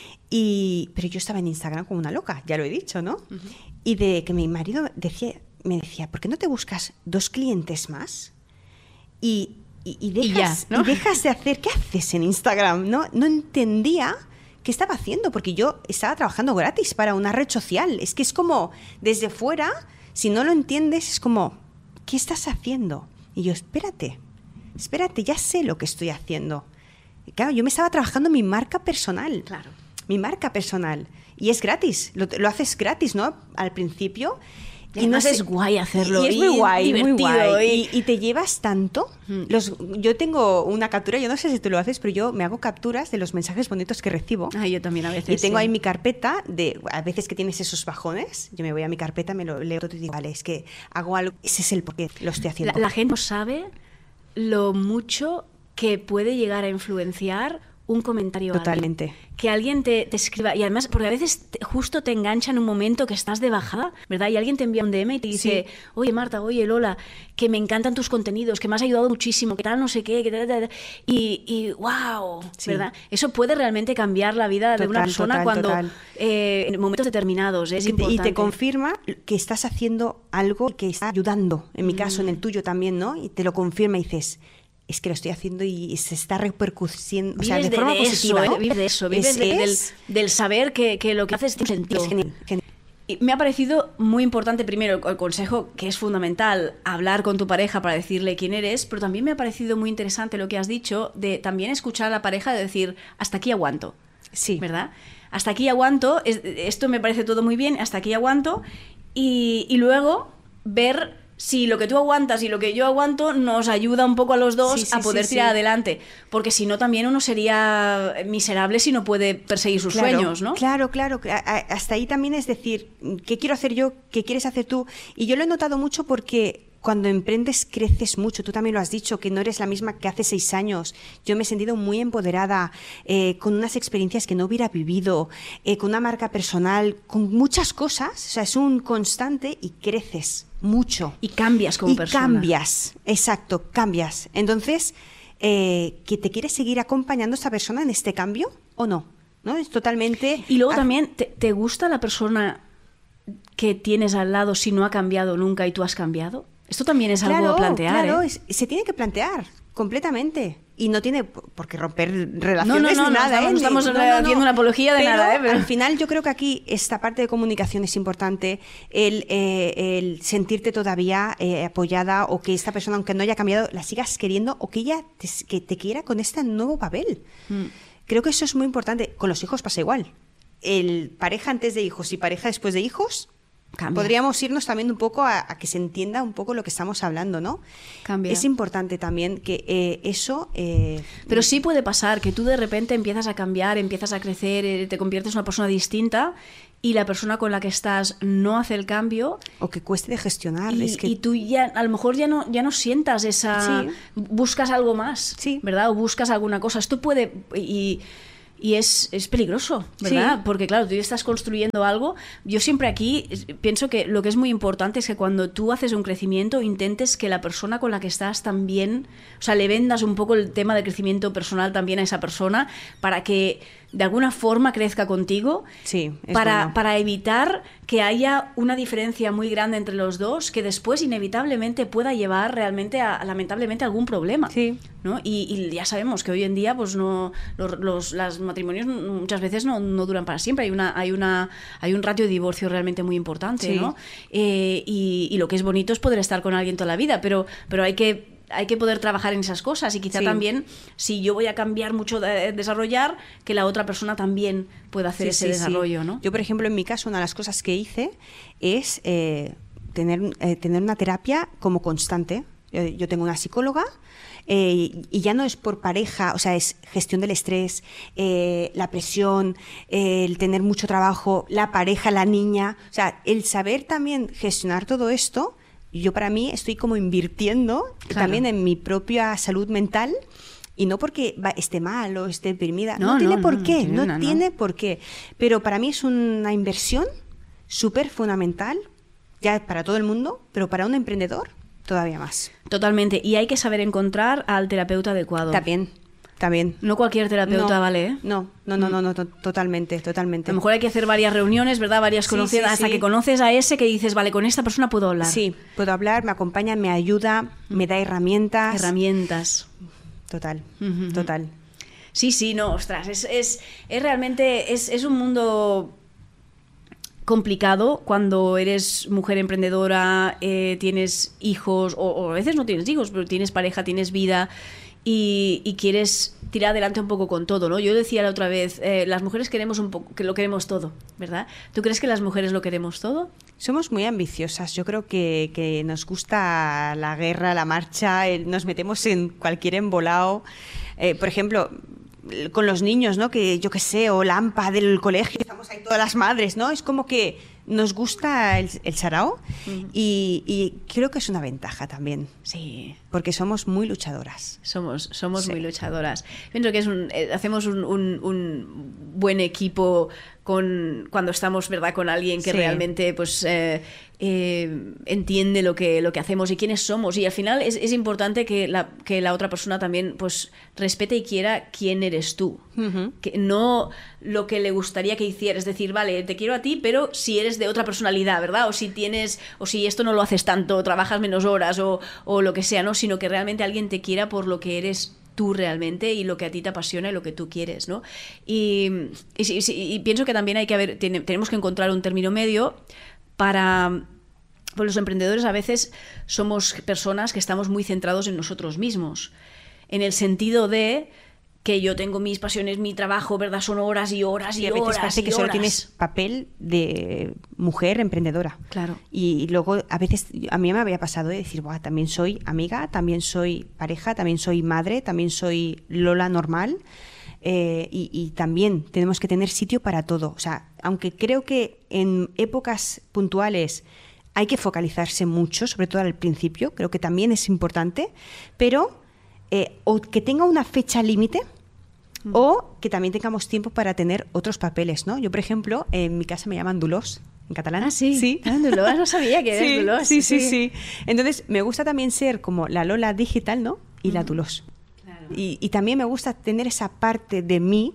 [SPEAKER 1] Pero yo estaba en Instagram como una loca, ya lo he dicho, ¿no? Uh-huh. Y de que mi marido me decía, ¿por qué no te buscas 2 clientes más? Y dejas,
[SPEAKER 2] ya, ¿no?
[SPEAKER 1] Y dejas de hacer, ¿qué haces en Instagram? No entendía qué estaba haciendo, porque yo estaba trabajando gratis para una red social. Es que es como, desde fuera, si no lo entiendes, es como, ¿qué estás haciendo? Y yo, espérate, ya sé lo que estoy haciendo. Y claro, yo me estaba trabajando mi marca personal.
[SPEAKER 2] Claro.
[SPEAKER 1] Mi marca personal. Y es gratis, lo haces gratis, ¿no? Al principio.
[SPEAKER 2] Y no es guay hacerlo.
[SPEAKER 1] Y es muy guay,
[SPEAKER 2] divertido,
[SPEAKER 1] muy guay. Y te llevas tanto. Yo tengo una captura, yo no sé si tú lo haces, pero yo me hago capturas de los mensajes bonitos que recibo.
[SPEAKER 2] Ah, yo también a veces.
[SPEAKER 1] Y tengo ahí mi carpeta a veces que tienes esos bajones, yo me voy a mi carpeta, me lo leo todo y digo, vale, es que hago algo, ese es el por qué lo estoy haciendo.
[SPEAKER 2] La gente no sabe lo mucho que puede llegar a influenciar un comentario.
[SPEAKER 1] Totalmente.
[SPEAKER 2] Que alguien te escriba, y además, porque a veces justo te engancha en un momento que estás de bajada, ¿verdad? Y alguien te envía un DM y te dice, sí, oye Marta, oye Lola, que me encantan tus contenidos, que me has ayudado muchísimo, que tal, no sé qué, que tal. Y wow, sí, ¿verdad? Eso puede realmente cambiar la vida de una persona cuando en momentos determinados, es importante.
[SPEAKER 1] Y te confirma que estás haciendo algo que está ayudando, en mi caso, en el tuyo también, ¿no? Y te lo confirma y dices, es que lo estoy haciendo y se está repercutiendo, o sea, de forma positiva, ¿no?
[SPEAKER 2] Vives de eso, vives del saber que lo que haces tiene sentido.
[SPEAKER 1] Es genial.
[SPEAKER 2] Y me ha parecido muy importante, primero, el consejo, que es fundamental, hablar con tu pareja para decirle quién eres, pero también me ha parecido muy interesante lo que has dicho, de también escuchar a la pareja, de decir, hasta aquí aguanto.
[SPEAKER 1] Sí.
[SPEAKER 2] ¿Verdad? Hasta aquí aguanto, esto me parece todo muy bien, hasta aquí aguanto, y luego ver si lo que tú aguantas y lo que yo aguanto nos ayuda un poco a los dos a poder tirar adelante. Porque si no, también uno sería miserable si no puede perseguir sus sueños, ¿no?
[SPEAKER 1] Claro. Hasta ahí también es decir, ¿qué quiero hacer yo? ¿Qué quieres hacer tú? Y yo lo he notado mucho porque cuando emprendes creces mucho. Tú también lo has dicho, que no eres la misma que hace 6 años. Yo me he sentido muy empoderada, con unas experiencias que no hubiera vivido, con una marca personal, con muchas cosas. O sea, es un constante y creces mucho.
[SPEAKER 2] Y cambias como persona.
[SPEAKER 1] Cambias, exacto, cambias. Entonces, ¿que te quieres seguir acompañando a esta persona en este cambio o no? ¿No? Es totalmente...
[SPEAKER 2] Y luego también, ¿te gusta la persona que tienes al lado si no ha cambiado nunca y tú has cambiado? Esto también es algo a plantear.
[SPEAKER 1] Claro, se tiene que plantear completamente. Y no tiene por qué romper relaciones ni nada.
[SPEAKER 2] No estamos haciendo una apología de nada.
[SPEAKER 1] Pero al final yo creo que aquí esta parte de comunicación es importante, el sentirte todavía apoyada, o que esta persona, aunque no haya cambiado, la sigas queriendo, o que ella te quiera con este nuevo papel. Creo que eso es muy importante. Con los hijos pasa igual. el pareja antes de hijos y pareja después de hijos,
[SPEAKER 2] Cambia.
[SPEAKER 1] podríamos irnos también un poco a que se entienda un poco lo que estamos hablando, ¿no?
[SPEAKER 2] Cambia.
[SPEAKER 1] Es importante también que eso...
[SPEAKER 2] Pero sí puede pasar que tú de repente empiezas a cambiar, empiezas a crecer, te conviertes en una persona distinta y la persona con la que estás no hace el cambio.
[SPEAKER 1] O que cueste de gestionar.
[SPEAKER 2] Y,
[SPEAKER 1] Es que...
[SPEAKER 2] y tú ya, a lo mejor ya no sientas esa...
[SPEAKER 1] Sí.
[SPEAKER 2] Buscas algo más,
[SPEAKER 1] Sí.
[SPEAKER 2] ¿verdad? O buscas alguna cosa. Esto puede... Y es peligroso, ¿verdad?
[SPEAKER 1] Sí.
[SPEAKER 2] Porque claro, tú ya estás construyendo algo. Yo siempre aquí pienso que lo que es muy importante es que cuando tú haces un crecimiento intentes que la persona con la que estás también, o sea, le vendas un poco el tema de crecimiento personal también a esa persona para que de alguna forma crezca contigo,
[SPEAKER 1] Sí, es
[SPEAKER 2] para,
[SPEAKER 1] bueno.
[SPEAKER 2] para evitar que haya una diferencia muy grande entre los dos que después inevitablemente pueda llevar realmente lamentablemente a algún problema.
[SPEAKER 1] Sí.
[SPEAKER 2] ¿No? Y ya sabemos que hoy en día pues no los matrimonios muchas veces no duran para siempre. Hay un ratio de divorcio realmente muy importante,
[SPEAKER 1] Sí.
[SPEAKER 2] ¿no? Y lo que es bonito es poder estar con alguien toda la vida, pero hay que poder trabajar en esas cosas y quizá
[SPEAKER 1] Sí.
[SPEAKER 2] también, si yo voy a cambiar mucho de desarrollar, que la otra persona también pueda hacer ese desarrollo, ¿no?
[SPEAKER 1] Yo, por ejemplo, en mi caso, una de las cosas que hice es tener una terapia como constante. Yo tengo una psicóloga y ya no es por pareja, o sea, es gestión del estrés, la presión, el tener mucho trabajo, la pareja, la niña. O sea, el saber también gestionar todo esto, yo para mí estoy como invirtiendo
[SPEAKER 2] Claro.
[SPEAKER 1] también en mi propia salud mental. Y no porque esté mal o esté deprimida.
[SPEAKER 2] No,
[SPEAKER 1] No tiene
[SPEAKER 2] no,
[SPEAKER 1] por
[SPEAKER 2] no,
[SPEAKER 1] qué.
[SPEAKER 2] no,
[SPEAKER 1] No
[SPEAKER 2] no.
[SPEAKER 1] tiene por qué. Pero para mí es una inversión súper fundamental, ya para todo el mundo, pero para un emprendedor todavía más.
[SPEAKER 2] Totalmente. Y hay que saber encontrar al terapeuta adecuado.
[SPEAKER 1] También.
[SPEAKER 2] No cualquier terapeuta
[SPEAKER 1] No,
[SPEAKER 2] vale, ¿eh?
[SPEAKER 1] No, totalmente.
[SPEAKER 2] A lo mejor hay que hacer varias reuniones, ¿verdad? Varias
[SPEAKER 1] Sí,
[SPEAKER 2] conocidas,
[SPEAKER 1] sí,
[SPEAKER 2] hasta
[SPEAKER 1] sí.
[SPEAKER 2] que conoces a ese que dices, vale, con esta persona puedo hablar.
[SPEAKER 1] Sí, puedo hablar, me acompaña, me ayuda, me da herramientas.
[SPEAKER 2] Herramientas.
[SPEAKER 1] Total,
[SPEAKER 2] Ujú.
[SPEAKER 1] total.
[SPEAKER 2] Sí, no, ostras, es realmente, es un mundo complicado cuando eres mujer emprendedora, tienes hijos, o a veces no tienes hijos, pero tienes pareja, tienes vida y quieres tirar adelante un poco con todo, ¿no? Yo decía la otra vez, las mujeres queremos un poco, que lo queremos todo, ¿verdad? ¿Tú crees que las mujeres lo queremos todo?
[SPEAKER 1] Somos muy ambiciosas. Yo creo que nos gusta la guerra, la marcha, nos metemos en cualquier embolado. Por ejemplo, con los niños, ¿no? Que yo qué sé, o Lampa del colegio, estamos ahí todas las madres, ¿no? Es como que nos gusta el sarao y creo que es una ventaja también,
[SPEAKER 2] Sí.
[SPEAKER 1] porque somos muy luchadoras.
[SPEAKER 2] Somos
[SPEAKER 1] Sí.
[SPEAKER 2] muy luchadoras. Pienso que hacemos un buen equipo cuando estamos, ¿verdad?, con alguien que
[SPEAKER 1] Sí.
[SPEAKER 2] realmente pues entiende lo que hacemos y quiénes somos. Y al final es importante que la otra persona también pues respete y quiera quién eres tú.
[SPEAKER 1] Ujú.
[SPEAKER 2] Que no lo que le gustaría que hiciera. Es decir, vale, te quiero a ti, pero si eres de otra personalidad, ¿verdad? O si esto no lo haces tanto, trabajas menos horas o lo que sea, ¿no? Sino que realmente alguien te quiera por lo que eres tú realmente y lo que a ti te apasiona y lo que tú quieres, ¿no? Y pienso que también tenemos que encontrar un término medio para... Pues los emprendedores a veces somos personas que estamos muy centrados en nosotros mismos, en el sentido de que yo tengo mis pasiones, mi trabajo, ¿verdad? Son horas y horas y
[SPEAKER 1] Y a veces
[SPEAKER 2] horas
[SPEAKER 1] parece
[SPEAKER 2] y
[SPEAKER 1] que solo
[SPEAKER 2] horas.
[SPEAKER 1] tienes papel de mujer emprendedora.
[SPEAKER 2] Claro.
[SPEAKER 1] Y luego a veces a mí me había pasado de decir, "Buah, también soy amiga, también soy pareja, también soy madre, también soy Lola normal". Y también tenemos que tener sitio para todo. O sea, aunque creo que en épocas puntuales hay que focalizarse mucho, sobre todo al principio, creo que también es importante, pero o que tenga una fecha límite o que también tengamos tiempo para tener otros papeles, ¿no? Yo, por ejemplo, en mi casa me llaman Dolors, en catalán.
[SPEAKER 2] Ah, sí.
[SPEAKER 1] Sí.
[SPEAKER 2] Ah, Dolors, no sabía que eres Dolors.
[SPEAKER 1] Sí. Entonces, me gusta también ser como la Lola digital, ¿no? Y la Dolors.
[SPEAKER 2] Claro.
[SPEAKER 1] Y también me gusta tener esa parte de mí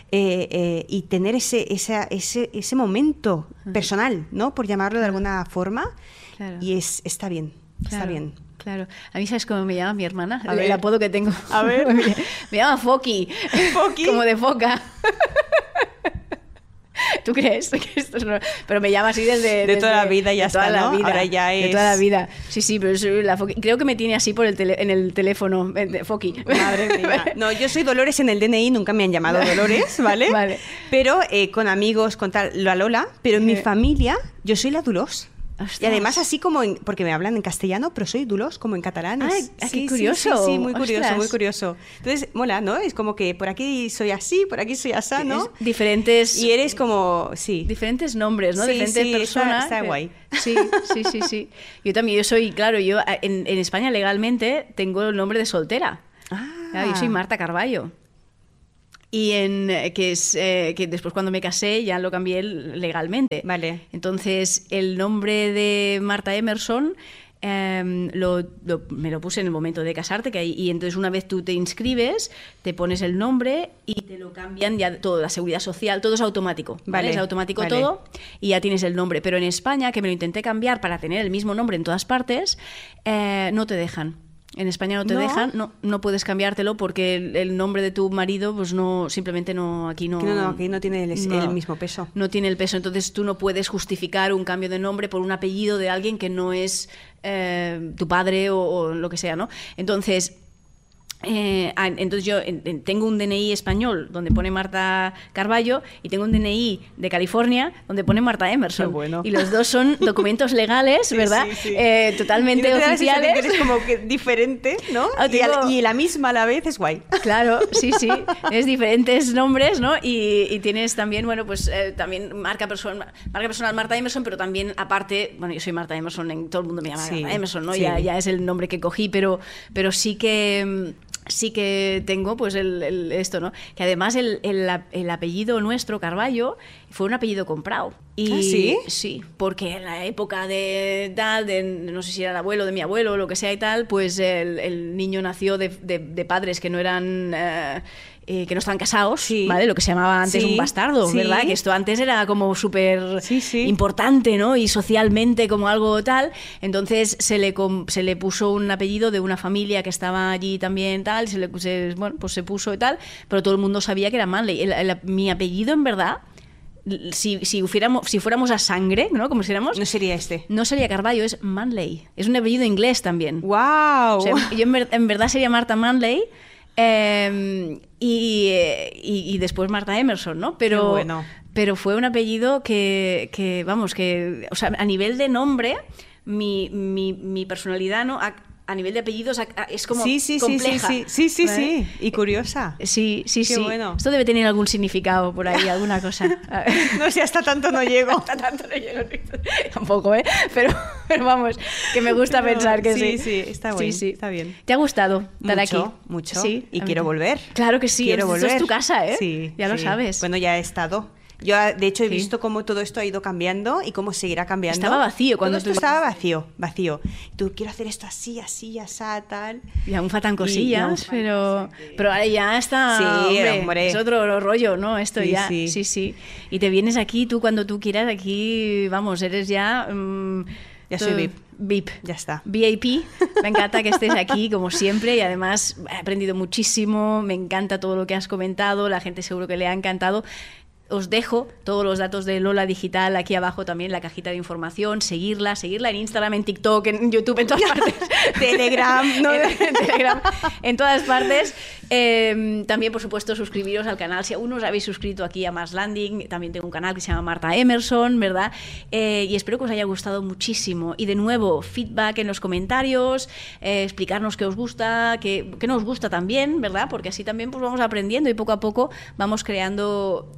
[SPEAKER 1] y tener ese momento personal, ¿no? Por llamarlo de alguna forma.
[SPEAKER 2] Claro.
[SPEAKER 1] Y está bien, está
[SPEAKER 2] Claro,
[SPEAKER 1] bien.
[SPEAKER 2] Claro. A mí, ¿sabes cómo me llama mi hermana?
[SPEAKER 1] A ver.
[SPEAKER 2] El apodo que tengo.
[SPEAKER 1] A ver.
[SPEAKER 2] Me llama Foki.
[SPEAKER 1] Foki.
[SPEAKER 2] Como de foca. ¿Tú crees que esto es pero me llama así desde
[SPEAKER 1] toda la vida, ya está, ¿no? Ahora ya es...
[SPEAKER 2] De toda la vida. Sí, pero soy la Foki. Creo que me tiene así en el teléfono, Foki.
[SPEAKER 1] Madre mía. No, yo soy Dolores en el DNI, nunca me han llamado Dolores, ¿vale?
[SPEAKER 2] Vale.
[SPEAKER 1] Pero con amigos, con tal, la Lola, pero en mi familia yo soy la Dulos.
[SPEAKER 2] Ostras.
[SPEAKER 1] Y además así como, porque me hablan en castellano, pero soy Dulos como en catalán.
[SPEAKER 2] Qué curioso.
[SPEAKER 1] Sí, muy curioso,
[SPEAKER 2] Ostras.
[SPEAKER 1] muy curioso. Entonces, mola, ¿no? Es como que por aquí soy así, por aquí soy asá, ¿no?
[SPEAKER 2] Es diferentes...
[SPEAKER 1] Y eres como, sí.
[SPEAKER 2] Diferentes nombres, ¿no?
[SPEAKER 1] Sí,
[SPEAKER 2] diferentes
[SPEAKER 1] sí,
[SPEAKER 2] personas.
[SPEAKER 1] está guay.
[SPEAKER 2] Sí. Yo también, yo soy, claro, yo en España legalmente tengo el nombre de soltera. Claro, yo soy Marta Carballo. Y que después cuando me casé ya lo cambié legalmente.
[SPEAKER 1] Vale.
[SPEAKER 2] Entonces el nombre de Marta Emerson me lo puse en el momento de casarte, y entonces una vez tú te inscribes, te pones el nombre y te lo cambian ya todo, la seguridad social, todo es automático.
[SPEAKER 1] Vale,
[SPEAKER 2] Es automático
[SPEAKER 1] vale.
[SPEAKER 2] todo y ya tienes el nombre. Pero en España, que me lo intenté cambiar para tener el mismo nombre en todas partes, no te dejan. En España no te dejan, no puedes cambiártelo porque el nombre de tu marido, pues no, simplemente no, aquí no.
[SPEAKER 1] Aquí no tiene el mismo peso.
[SPEAKER 2] No tiene el peso, entonces tú no puedes justificar un cambio de nombre por un apellido de alguien que no es tu padre o lo que sea, ¿no? Entonces yo tengo un DNI español donde pone Marta Carballo y tengo un DNI de California donde pone Marta Emerson.
[SPEAKER 1] Qué bueno.
[SPEAKER 2] Y los dos son documentos legales,
[SPEAKER 1] Sí,
[SPEAKER 2] ¿verdad?
[SPEAKER 1] sí.
[SPEAKER 2] Totalmente
[SPEAKER 1] Y no te da la sensación
[SPEAKER 2] oficiales.
[SPEAKER 1] que eres como que diferente, ¿no? Y la misma a la vez es guay.
[SPEAKER 2] Claro, sí. Tienes diferentes nombres, ¿no? Y tienes también, bueno, pues también marca personal Marta Emerson, pero también aparte, bueno, yo soy Marta Emerson, todo el mundo me llama
[SPEAKER 1] Sí,
[SPEAKER 2] Marta Emerson, ¿no?
[SPEAKER 1] sí.
[SPEAKER 2] Ya es el nombre que cogí, pero sí que tengo pues esto, ¿no? Que además el apellido nuestro, Carballo, fue un apellido comprado. Y,
[SPEAKER 1] ¿Ah, sí?
[SPEAKER 2] Sí, porque en la época de no sé si era el abuelo de mi abuelo o lo que sea y tal, pues el niño nació de padres que no eran... que no estaban casados,
[SPEAKER 1] Sí.
[SPEAKER 2] ¿vale? Lo que se llamaba antes
[SPEAKER 1] Sí,
[SPEAKER 2] un bastardo,
[SPEAKER 1] sí.
[SPEAKER 2] ¿verdad? Que esto antes era como súper
[SPEAKER 1] Sí.
[SPEAKER 2] importante, ¿no? Y socialmente como algo tal. Entonces se le puso un apellido de una familia que estaba allí también tal, pues se puso y tal, pero todo el mundo sabía que era Manley. Mi apellido, en verdad, si fuéramos a sangre, ¿no? Como si éramos...
[SPEAKER 1] No sería este.
[SPEAKER 2] No sería Carballo, es Manley. Es un apellido inglés también.
[SPEAKER 1] ¡Wow!
[SPEAKER 2] O sea, yo en verdad sería Marta Manley y después Marta Emerson, ¿no? Pero,
[SPEAKER 1] Qué bueno.
[SPEAKER 2] pero fue un apellido que vamos, o sea, a nivel de nombre, mi personalidad, ¿no? A nivel de apellidos es como compleja.
[SPEAKER 1] Sí.
[SPEAKER 2] ¿vale?
[SPEAKER 1] Y curiosa.
[SPEAKER 2] Sí.
[SPEAKER 1] Qué bueno.
[SPEAKER 2] Esto debe tener algún significado por ahí, alguna cosa.
[SPEAKER 1] No sé, hasta tanto no llego.
[SPEAKER 2] Hasta tanto no llego. Tampoco, ¿eh? Pero vamos, que me gusta pensar que sí.
[SPEAKER 1] Sí, está bien, está bien.
[SPEAKER 2] ¿Te ha gustado estar aquí?
[SPEAKER 1] Mucho.
[SPEAKER 2] Sí.
[SPEAKER 1] Y quiero volver.
[SPEAKER 2] Claro que sí.
[SPEAKER 1] Quiero
[SPEAKER 2] Esto
[SPEAKER 1] volver.
[SPEAKER 2] es tu casa, ¿eh?
[SPEAKER 1] Sí.
[SPEAKER 2] Ya lo sabes.
[SPEAKER 1] Bueno, ya he estado. Yo, de hecho, he
[SPEAKER 2] Sí.
[SPEAKER 1] visto cómo todo esto ha ido cambiando y cómo seguirá cambiando.
[SPEAKER 2] Estaba vacío cuando
[SPEAKER 1] todo esto
[SPEAKER 2] tú-
[SPEAKER 1] estaba vacío. Tú, quiero hacer esto así, asá, tal.
[SPEAKER 2] Y aún faltan
[SPEAKER 1] Y
[SPEAKER 2] cosillas,
[SPEAKER 1] aún falta,
[SPEAKER 2] pero ahora ya está.
[SPEAKER 1] Sí, hombre.
[SPEAKER 2] Es otro rollo, ¿no? Esto
[SPEAKER 1] Sí,
[SPEAKER 2] ya.
[SPEAKER 1] sí.
[SPEAKER 2] Sí. Y te vienes aquí, tú cuando tú quieras, aquí, vamos, eres ya.
[SPEAKER 1] Ya soy VIP.
[SPEAKER 2] VIP.
[SPEAKER 1] Ya está.
[SPEAKER 2] VIP. Me encanta que estés aquí, como siempre, y además he aprendido muchísimo. Me encanta todo lo que has comentado. La gente seguro que le ha encantado. Os dejo todos los datos de Lola Digital aquí abajo también, la cajita de información, seguirla en Instagram, en TikTok, en YouTube, en todas partes.
[SPEAKER 1] Telegram, ¿no?
[SPEAKER 2] en Telegram, en todas partes. También, por supuesto, suscribiros al canal. Si aún no os habéis suscrito aquí a Más Landing, también tengo un canal que se llama Marta Emerson, ¿verdad? Y espero que os haya gustado muchísimo. Y de nuevo, feedback en los comentarios, explicarnos qué os gusta, qué no os gusta también, ¿verdad? Porque así también pues, vamos aprendiendo y poco a poco vamos creando...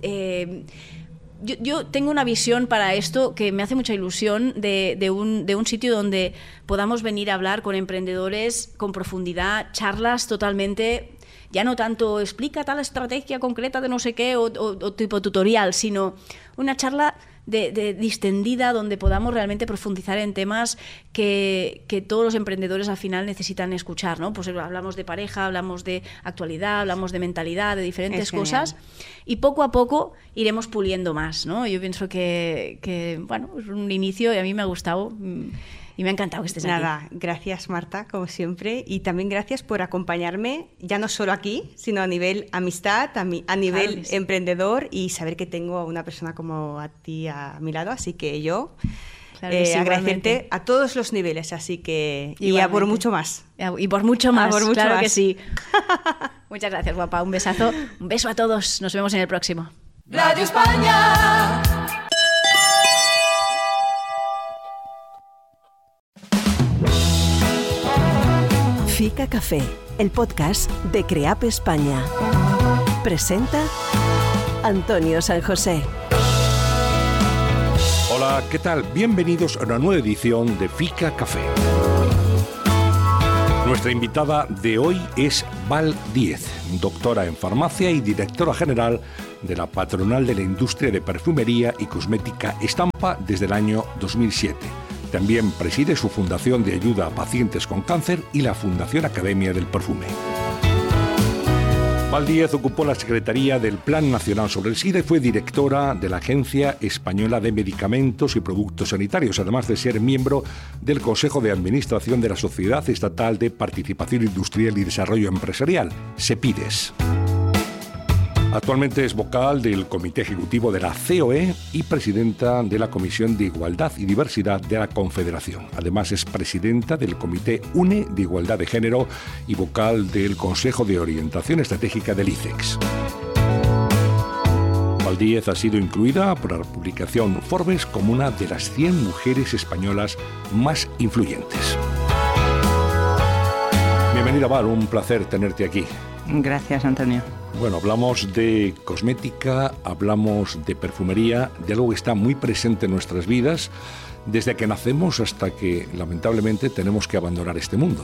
[SPEAKER 2] Yo tengo una visión para esto que me hace mucha ilusión de un sitio donde podamos venir a hablar con emprendedores con profundidad, charlas totalmente, ya no tanto explica tal estrategia concreta de no sé qué o tipo tutorial, sino una charla distendida donde podamos realmente profundizar en temas que todos los emprendedores al final necesitan escuchar, ¿no? Pues hablamos de pareja, hablamos de actualidad, hablamos de mentalidad, de diferentes cosas y poco a poco iremos puliendo más, ¿no? Yo pienso que bueno, es un inicio y a mí me ha gustado Y me ha encantado que estés aquí.
[SPEAKER 1] Nada, gracias Marta, como siempre, y también gracias por acompañarme, ya no solo aquí, sino a nivel amistad, a nivel
[SPEAKER 2] Claro que sí.
[SPEAKER 1] emprendedor, y saber que tengo a una persona como a ti a mi lado, así que yo
[SPEAKER 2] Claro que sí,
[SPEAKER 1] agradecerte
[SPEAKER 2] igualmente.
[SPEAKER 1] a todos los niveles, así que y a
[SPEAKER 2] Igualmente.
[SPEAKER 1] por mucho más.
[SPEAKER 2] Y por mucho más,
[SPEAKER 1] por mucho
[SPEAKER 2] claro
[SPEAKER 1] más.
[SPEAKER 2] que sí. Muchas gracias, guapa. Un besazo. Un beso a todos. Nos vemos en el próximo.
[SPEAKER 3] Radio España.
[SPEAKER 4] Fica Café, el podcast de CREAP España. Presenta Antonio San José.
[SPEAKER 5] Hola, ¿qué tal? Bienvenidos a una nueva edición de Fica Café. Nuestra invitada de hoy es Val Díez, doctora en farmacia y directora general de la Patronal de la Industria de Perfumería y Cosmética Estampa desde el año 2007. También preside su Fundación de Ayuda a Pacientes con Cáncer y la Fundación Academia del Perfume. Val Díez ocupó la Secretaría del Plan Nacional sobre el SIDA y fue directora de la Agencia Española de Medicamentos y Productos Sanitarios, además de ser miembro del Consejo de Administración de la Sociedad Estatal de Participación Industrial y Desarrollo Empresarial, SEPIDES. Actualmente es vocal del Comité Ejecutivo de la COE y presidenta de la Comisión de Igualdad y Diversidad de la Confederación. Además es presidenta del Comité UNE de Igualdad de Género y vocal del Consejo de Orientación Estratégica del ICEX. Val Díez ha sido incluida por la publicación Forbes como una de las 100 mujeres españolas más influyentes. Bienvenida, Val, un placer tenerte aquí.
[SPEAKER 6] Gracias, Antonio.
[SPEAKER 5] Bueno, hablamos de cosmética, hablamos de perfumería, de algo que está muy presente en nuestras vidas, desde que nacemos hasta que, lamentablemente, tenemos que abandonar este mundo.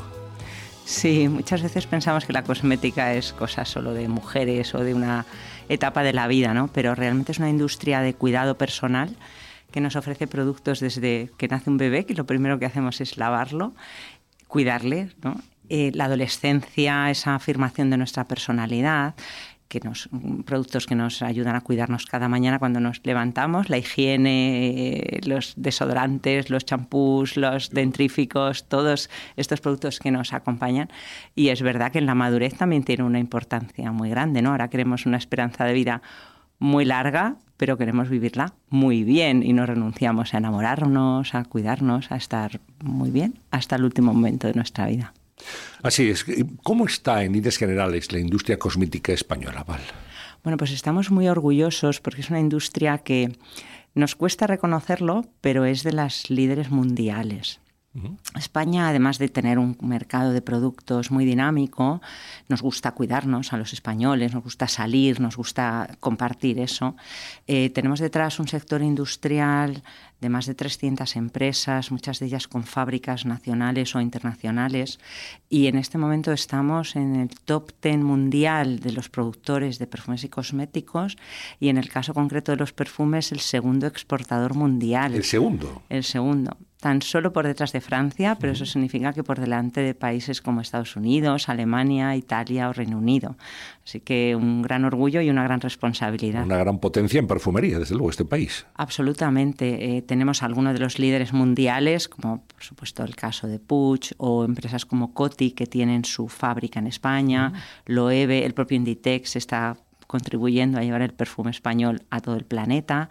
[SPEAKER 6] Sí, muchas veces pensamos que la cosmética es cosa solo de mujeres o de una etapa de la vida, ¿no? Pero realmente es una industria de cuidado personal que nos ofrece productos desde que nace un bebé, que lo primero que hacemos es lavarlo, cuidarle, ¿no? La adolescencia, esa afirmación de nuestra personalidad, productos que nos ayudan a cuidarnos cada mañana cuando nos levantamos, la higiene, los desodorantes, los champús, los dentríficos, todos estos productos que nos acompañan. Y es verdad que en la madurez también tiene una importancia muy grande, ¿no? Ahora queremos una esperanza de vida muy larga, pero queremos vivirla muy bien y no renunciamos a enamorarnos, a cuidarnos, a estar muy bien hasta el último momento de nuestra vida.
[SPEAKER 5] Así es. ¿Cómo está en líneas generales la industria cosmética española, Val?
[SPEAKER 6] Bueno, pues estamos muy orgullosos porque es una industria que nos cuesta reconocerlo, pero es de las líderes mundiales. España, además de tener un mercado de productos muy dinámico, nos gusta cuidarnos a los españoles, nos gusta salir, nos gusta compartir eso. Tenemos detrás un sector industrial de más de 300 empresas, muchas de ellas con fábricas nacionales o internacionales, y en este momento estamos en el top 10 mundial de los productores de perfumes y cosméticos, y en el caso concreto de los perfumes, el segundo exportador mundial.
[SPEAKER 5] ¿El segundo?
[SPEAKER 6] El segundo. Tan solo por detrás de Francia, pero eso significa que por delante de países como Estados Unidos, Alemania, Italia o Reino Unido. Así que un gran orgullo y una gran responsabilidad.
[SPEAKER 5] Una gran potencia en perfumería, desde luego, este país.
[SPEAKER 6] Absolutamente. Tenemos algunos de los líderes mundiales, como por supuesto el caso de Puig, o empresas como Coty, que tienen su fábrica en España, Loewe, el propio Inditex está contribuyendo a llevar el perfume español a todo el planeta,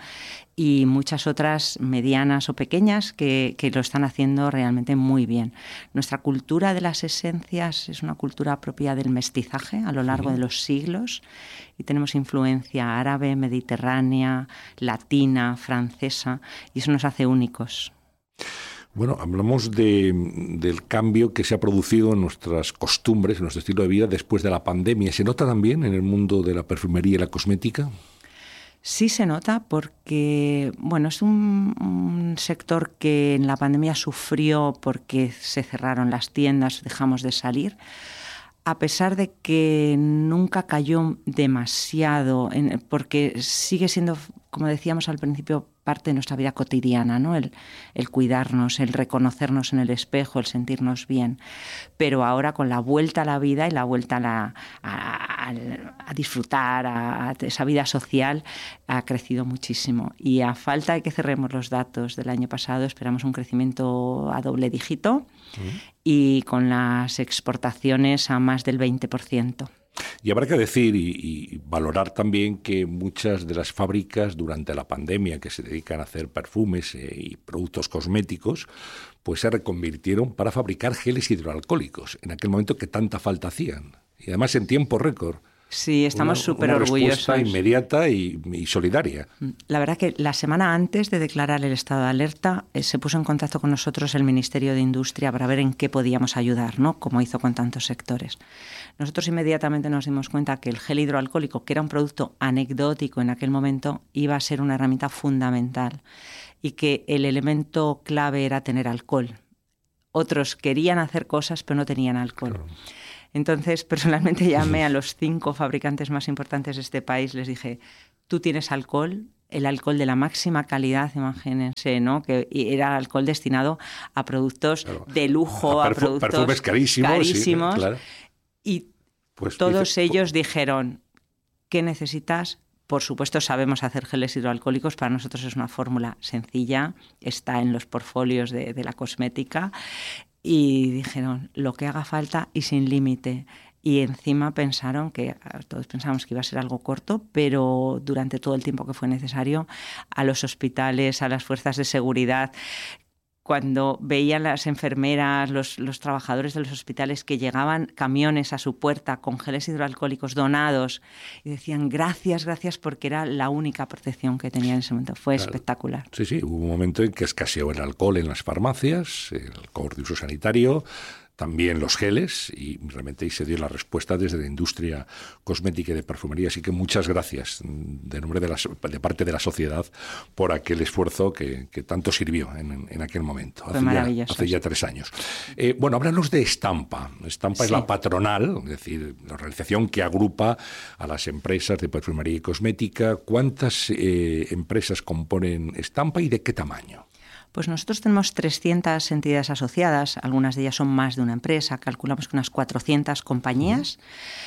[SPEAKER 6] y muchas otras medianas o pequeñas que lo están haciendo realmente muy bien. Nuestra cultura de las esencias es una cultura propia del mestizaje a lo largo de los siglos, y tenemos influencia árabe, mediterránea, latina, francesa, y eso nos hace únicos.
[SPEAKER 5] Bueno, hablamos del cambio que se ha producido en nuestras costumbres, en nuestro estilo de vida después de la pandemia. ¿Se nota también en el mundo de la perfumería y la cosmética?
[SPEAKER 6] Sí se nota porque, bueno, es un sector que en la pandemia sufrió porque se cerraron las tiendas, dejamos de salir, a pesar de que nunca cayó demasiado, porque sigue siendo, como decíamos al principio, parte de nuestra vida cotidiana, ¿no? El cuidarnos, el reconocernos en el espejo, el sentirnos bien. Pero ahora con la vuelta a la vida y la vuelta a disfrutar, a esa vida social, ha crecido muchísimo. Y a falta de que cerremos los datos del año pasado, esperamos un crecimiento a doble dígito y con las exportaciones a más del 20%.
[SPEAKER 5] Y habrá que decir y valorar también que muchas de las fábricas durante la pandemia que se dedican a hacer perfumes y productos cosméticos, pues se reconvirtieron para fabricar geles hidroalcohólicos, en aquel momento que tanta falta hacían. Y además en tiempo récord.
[SPEAKER 6] Sí, estamos súper orgullosos.
[SPEAKER 5] Una respuesta inmediata y solidaria.
[SPEAKER 6] La verdad que la semana antes de declarar el estado de alerta se puso en contacto con nosotros el Ministerio de Industria para ver en qué podíamos ayudar, ¿no? Como hizo con tantos sectores. Nosotros inmediatamente nos dimos cuenta que el gel hidroalcohólico, que era un producto anecdótico en aquel momento, iba a ser una herramienta fundamental y que el elemento clave era tener alcohol. Otros querían hacer cosas pero no tenían alcohol. Claro. Entonces, personalmente llamé a los 5 fabricantes más importantes de este país, les dije, tú tienes alcohol, el alcohol de la máxima calidad, imagínense, ¿no? Que era alcohol destinado a productos de lujo, a productos
[SPEAKER 5] perfumes carísimos. Sí, claro.
[SPEAKER 6] Y pues todos ellos dijeron, ¿qué necesitas? Por supuesto, sabemos hacer geles hidroalcohólicos. Para nosotros es una fórmula sencilla, está en los portfolios de la cosmética. Y dijeron, lo que haga falta y sin límite. Y encima pensaron que, todos pensábamos que iba a ser algo corto, pero durante todo el tiempo que fue necesario, a los hospitales, a las fuerzas de seguridad, cuando veían las enfermeras, los trabajadores de los hospitales que llegaban camiones a su puerta con geles hidroalcohólicos donados y decían gracias, gracias, porque era la única protección que tenían en ese momento. Fue espectacular.
[SPEAKER 5] Sí, hubo un momento en que escaseó el alcohol en las farmacias, el alcohol de uso sanitario, también los geles, y realmente ahí se dio la respuesta desde la industria cosmética y de perfumería. Así que muchas gracias de nombre de parte de la sociedad por aquel esfuerzo que tanto sirvió en aquel momento, hace ya 3 años. Bueno, háblanos de Estampa. Estampa es la patronal, es decir, la organización que agrupa a las empresas de perfumería y cosmética. ¿Cuántas empresas componen Estampa y de qué tamaño?
[SPEAKER 6] Pues nosotros tenemos 300 entidades asociadas, algunas de ellas son más de una empresa, calculamos que unas 400 compañías.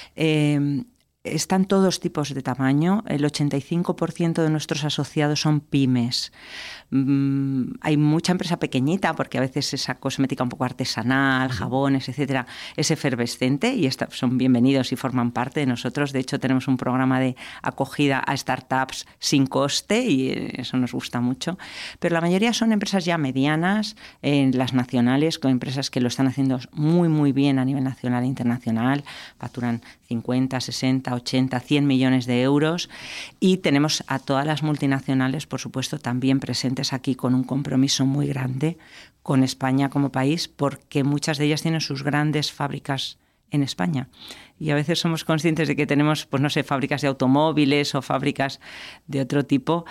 [SPEAKER 6] Están todos tipos de tamaño, el 85% de nuestros asociados son pymes. Hay mucha empresa pequeñita porque a veces esa cosmética un poco artesanal, jabones, etcétera, es efervescente y son bienvenidos y forman parte de nosotros. De hecho, tenemos un programa de acogida a startups sin coste y eso nos gusta mucho. Pero la mayoría son empresas ya medianas, las nacionales, con empresas que lo están haciendo muy, muy bien a nivel nacional e internacional, facturan 50, 60, 80, 100 millones de euros y tenemos a todas las multinacionales, por supuesto, también presentes aquí con un compromiso muy grande con España como país porque muchas de ellas tienen sus grandes fábricas en España y a veces somos conscientes de que tenemos, pues no sé, fábricas de automóviles o fábricas de otro tipo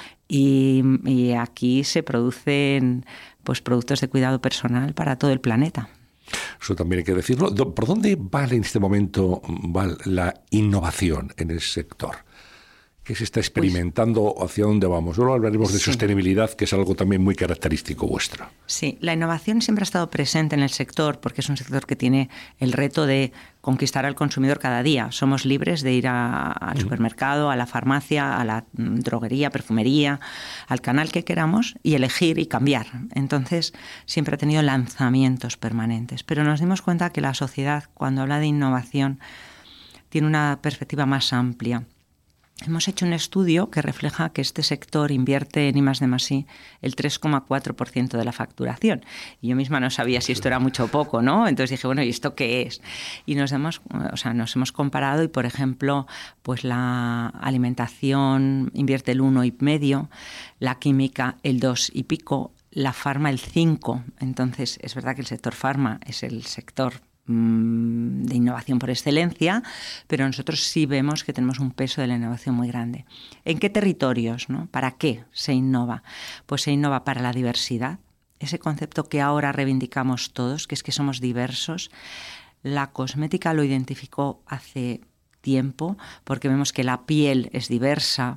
[SPEAKER 6] y aquí se producen pues productos de cuidado personal para todo el planeta.
[SPEAKER 5] Eso también hay que decirlo. ¿Por dónde va en este momento la innovación en el sector? ¿Qué se está experimentando? ¿Hacia dónde vamos? Luego hablaremos de sostenibilidad, que es algo también muy característico vuestro.
[SPEAKER 6] Sí, la innovación siempre ha estado presente en el sector porque es un sector que tiene el reto de conquistar al consumidor cada día. Somos libres de ir al supermercado, a la farmacia, a la droguería, perfumería, al canal que queramos y elegir y cambiar. Entonces, siempre ha tenido lanzamientos permanentes. Pero nos dimos cuenta que la sociedad, cuando habla de innovación, tiene una perspectiva más amplia. Hemos hecho un estudio que refleja que este sector invierte en I+D+I el 3,4% de la facturación. Y yo misma no sabía si esto era mucho o poco, ¿no? Entonces dije, bueno, ¿y esto qué es? Y nos hemos comparado y, por ejemplo, pues la alimentación invierte el 1,5%, la química el 2 y pico, la farma el 5%. Entonces, es verdad que el sector farma es el sector de innovación por excelencia, pero nosotros sí vemos que tenemos un peso de la innovación muy grande. ¿En qué territorios, no? ¿Para qué se innova? Pues se innova para la diversidad, ese concepto que ahora reivindicamos todos, que es que somos diversos. La cosmética lo identificó hace tiempo porque vemos que la piel es diversa,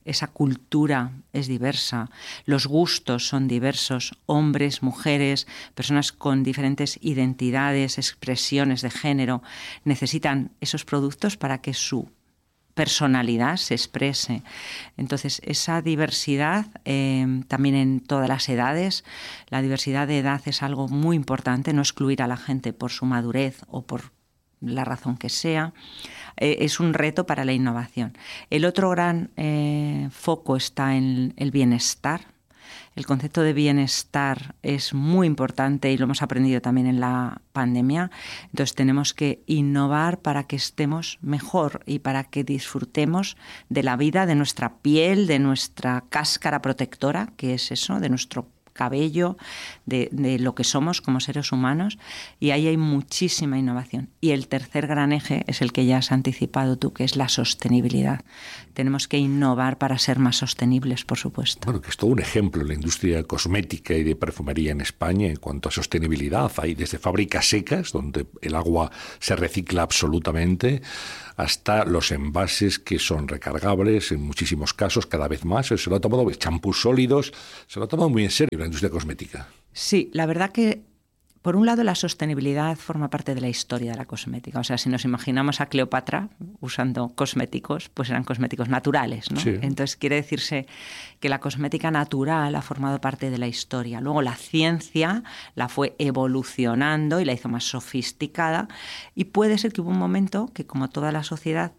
[SPEAKER 6] esa cultura es diversa, los gustos son diversos, hombres, mujeres, personas con diferentes identidades, expresiones de género, necesitan esos productos para que su personalidad se exprese. Entonces, esa diversidad, también en todas las edades, la diversidad de edad es algo muy importante, no excluir a la gente por su madurez o por la razón que sea. Es un reto para la innovación. El otro gran foco está en el bienestar. El concepto de bienestar es muy importante y lo hemos aprendido también en la pandemia. Entonces tenemos que innovar para que estemos mejor y para que disfrutemos de la vida, de nuestra piel, de nuestra cáscara protectora, que es eso, de nuestro cabello, de lo que somos como seres humanos, y ahí hay muchísima innovación. Y el tercer gran eje es el que ya has anticipado tú, que es la sostenibilidad. Tenemos que innovar para ser más sostenibles, por supuesto.
[SPEAKER 5] Bueno, que es todo un ejemplo en la industria cosmética y de perfumería en España en cuanto a sostenibilidad. Hay desde fábricas secas, donde el agua se recicla absolutamente, hasta los envases que son recargables en muchísimos casos, cada vez más. Se lo ha tomado, champús sólidos, se lo ha tomado muy en serio la industria cosmética.
[SPEAKER 6] Sí, la verdad que, por un lado, la sostenibilidad forma parte de la historia de la cosmética. O sea, si nos imaginamos a Cleopatra usando cosméticos, pues eran cosméticos naturales, ¿no?
[SPEAKER 5] Sí.
[SPEAKER 6] Entonces quiere decirse que la cosmética natural ha formado parte de la historia. Luego la ciencia la fue evolucionando y la hizo más sofisticada, y puede ser que hubo un momento que, como toda la sociedad,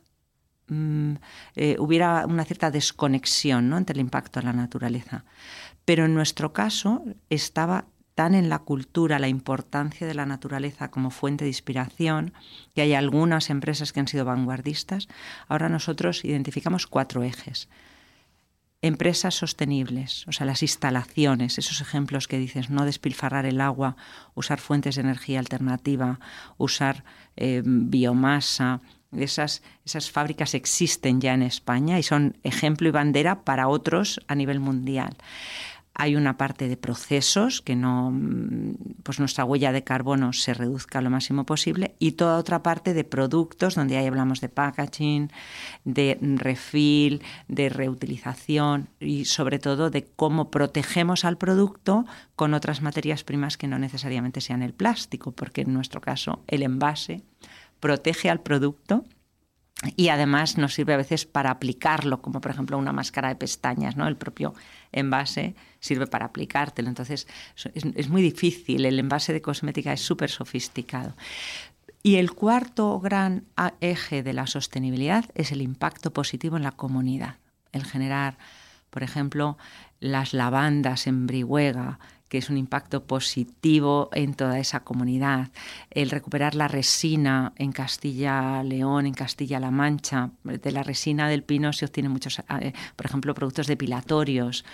[SPEAKER 6] hubiera una cierta desconexión, ¿no?, entre el impacto de la naturaleza. Pero en nuestro caso estaba tan en la cultura la importancia de la naturaleza como fuente de inspiración, que hay algunas empresas que han sido vanguardistas. Ahora nosotros identificamos 4 ejes. Empresas sostenibles, o sea, las instalaciones, esos ejemplos que dices, no despilfarrar el agua, usar fuentes de energía alternativa, usar biomasa. Esas fábricas existen ya en España y son ejemplo y bandera para otros a nivel mundial. Hay una parte de procesos que pues nuestra huella de carbono se reduzca lo máximo posible, y toda otra parte de productos donde ahí hablamos de packaging, de refill, de reutilización y sobre todo de cómo protegemos al producto con otras materias primas que no necesariamente sean el plástico, porque en nuestro caso el envase protege al producto y además nos sirve a veces para aplicarlo, como por ejemplo una máscara de pestañas, ¿no? El propio envase sirve para aplicártelo. Entonces es muy difícil, el envase de cosmética es súper sofisticado. Y el cuarto gran eje de la sostenibilidad es el impacto positivo en la comunidad. El generar, por ejemplo, las lavandas en Brihuega, que es un impacto positivo en toda esa comunidad. El recuperar la resina en Castilla-León, en Castilla-La Mancha. De la resina del pino se obtienen muchos, por ejemplo, productos depilatorios.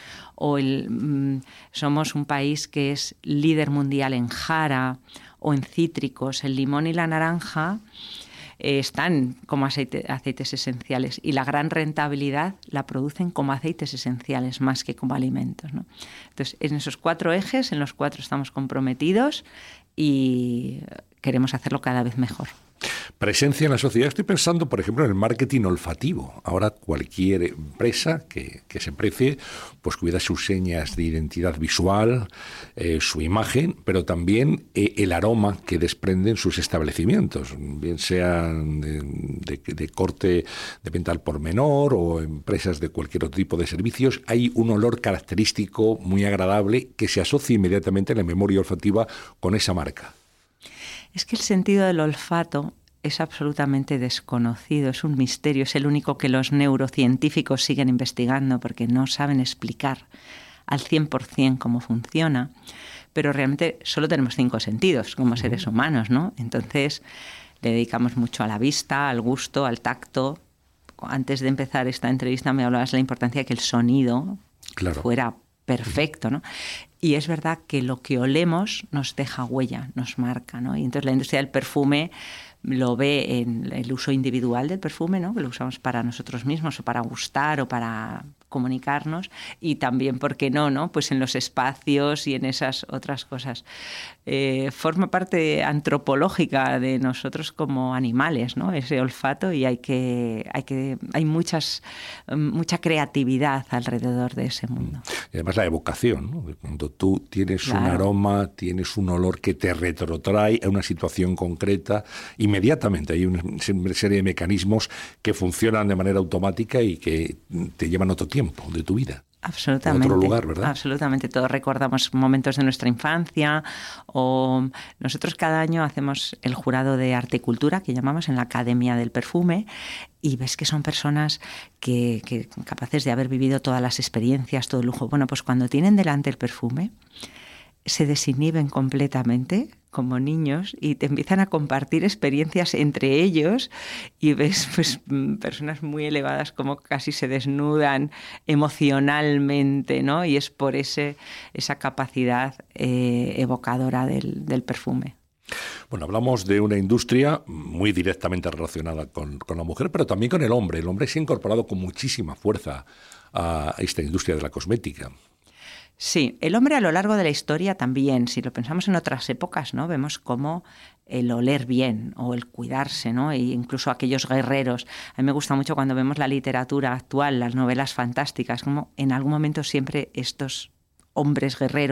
[SPEAKER 6] Somos un país que es líder mundial en jara o en cítricos. El limón y la naranja están como aceites esenciales, y la gran rentabilidad la producen como aceites esenciales más que como alimentos, ¿no? Entonces, en esos 4 ejes, en los 4 estamos comprometidos y queremos hacerlo cada vez mejor.
[SPEAKER 5] Presencia en la sociedad. Estoy pensando, por ejemplo, en el marketing olfativo. Ahora cualquier empresa que se precie, pues cuida sus señas de identidad visual, su imagen, pero también el aroma que desprenden sus establecimientos, bien sean de corte de venta al por menor o empresas de cualquier otro tipo de servicios. Hay un olor característico muy agradable que se asocia inmediatamente en la memoria olfativa con esa marca.
[SPEAKER 6] Es que el sentido del olfato es absolutamente desconocido, es un misterio, es el único que los neurocientíficos siguen investigando porque no saben explicar al 100% cómo funciona, pero realmente solo tenemos 5 sentidos como seres humanos, ¿no? Entonces le dedicamos mucho a la vista, al gusto, al tacto. Antes de empezar esta entrevista me hablabas de la importancia de que el sonido fuera perfecto, ¿no? Y es verdad que lo que olemos nos deja huella, nos marca, ¿no? Y entonces la industria del perfume lo ve en el uso individual del perfume, ¿no?, que lo usamos para nosotros mismos o para gustar o para comunicarnos y también, ¿por qué no? Pues en los espacios y en esas otras cosas. Forma parte antropológica de nosotros como animales, ¿no? Ese olfato, y hay mucha creatividad alrededor de ese mundo.
[SPEAKER 5] Y además la evocación, ¿no? Cuando tú tienes un aroma, tienes un olor que te retrotrae a una situación concreta, inmediatamente hay una serie de mecanismos que funcionan de manera automática y que te llevan otro tiempo de tu vida.
[SPEAKER 6] Absolutamente.
[SPEAKER 5] En otro lugar, ¿verdad?
[SPEAKER 6] Absolutamente. Todos recordamos momentos de nuestra infancia, o nosotros cada año hacemos el jurado de arte y cultura, que llamamos, en la Academia del Perfume, y ves que son personas que capaces de haber vivido todas las experiencias, todo el lujo. Bueno, pues cuando tienen delante el perfume, se desinhiben completamente como niños y te empiezan a compartir experiencias entre ellos, y ves pues personas muy elevadas como casi se desnudan emocionalmente, ¿no? Y es por esa capacidad evocadora del perfume.
[SPEAKER 5] Bueno, hablamos de una industria muy directamente relacionada con la mujer, pero también con el hombre. El hombre se ha incorporado con muchísima fuerza a esta industria de la cosmética.
[SPEAKER 6] Sí, el hombre a lo largo de la historia también, si lo pensamos en otras épocas, ¿no? Vemos cómo el oler bien o el cuidarse, ¿no? E incluso aquellos guerreros. A mí me gusta mucho cuando vemos la literatura actual, las novelas fantásticas, como en algún momento siempre estos hombres guerreros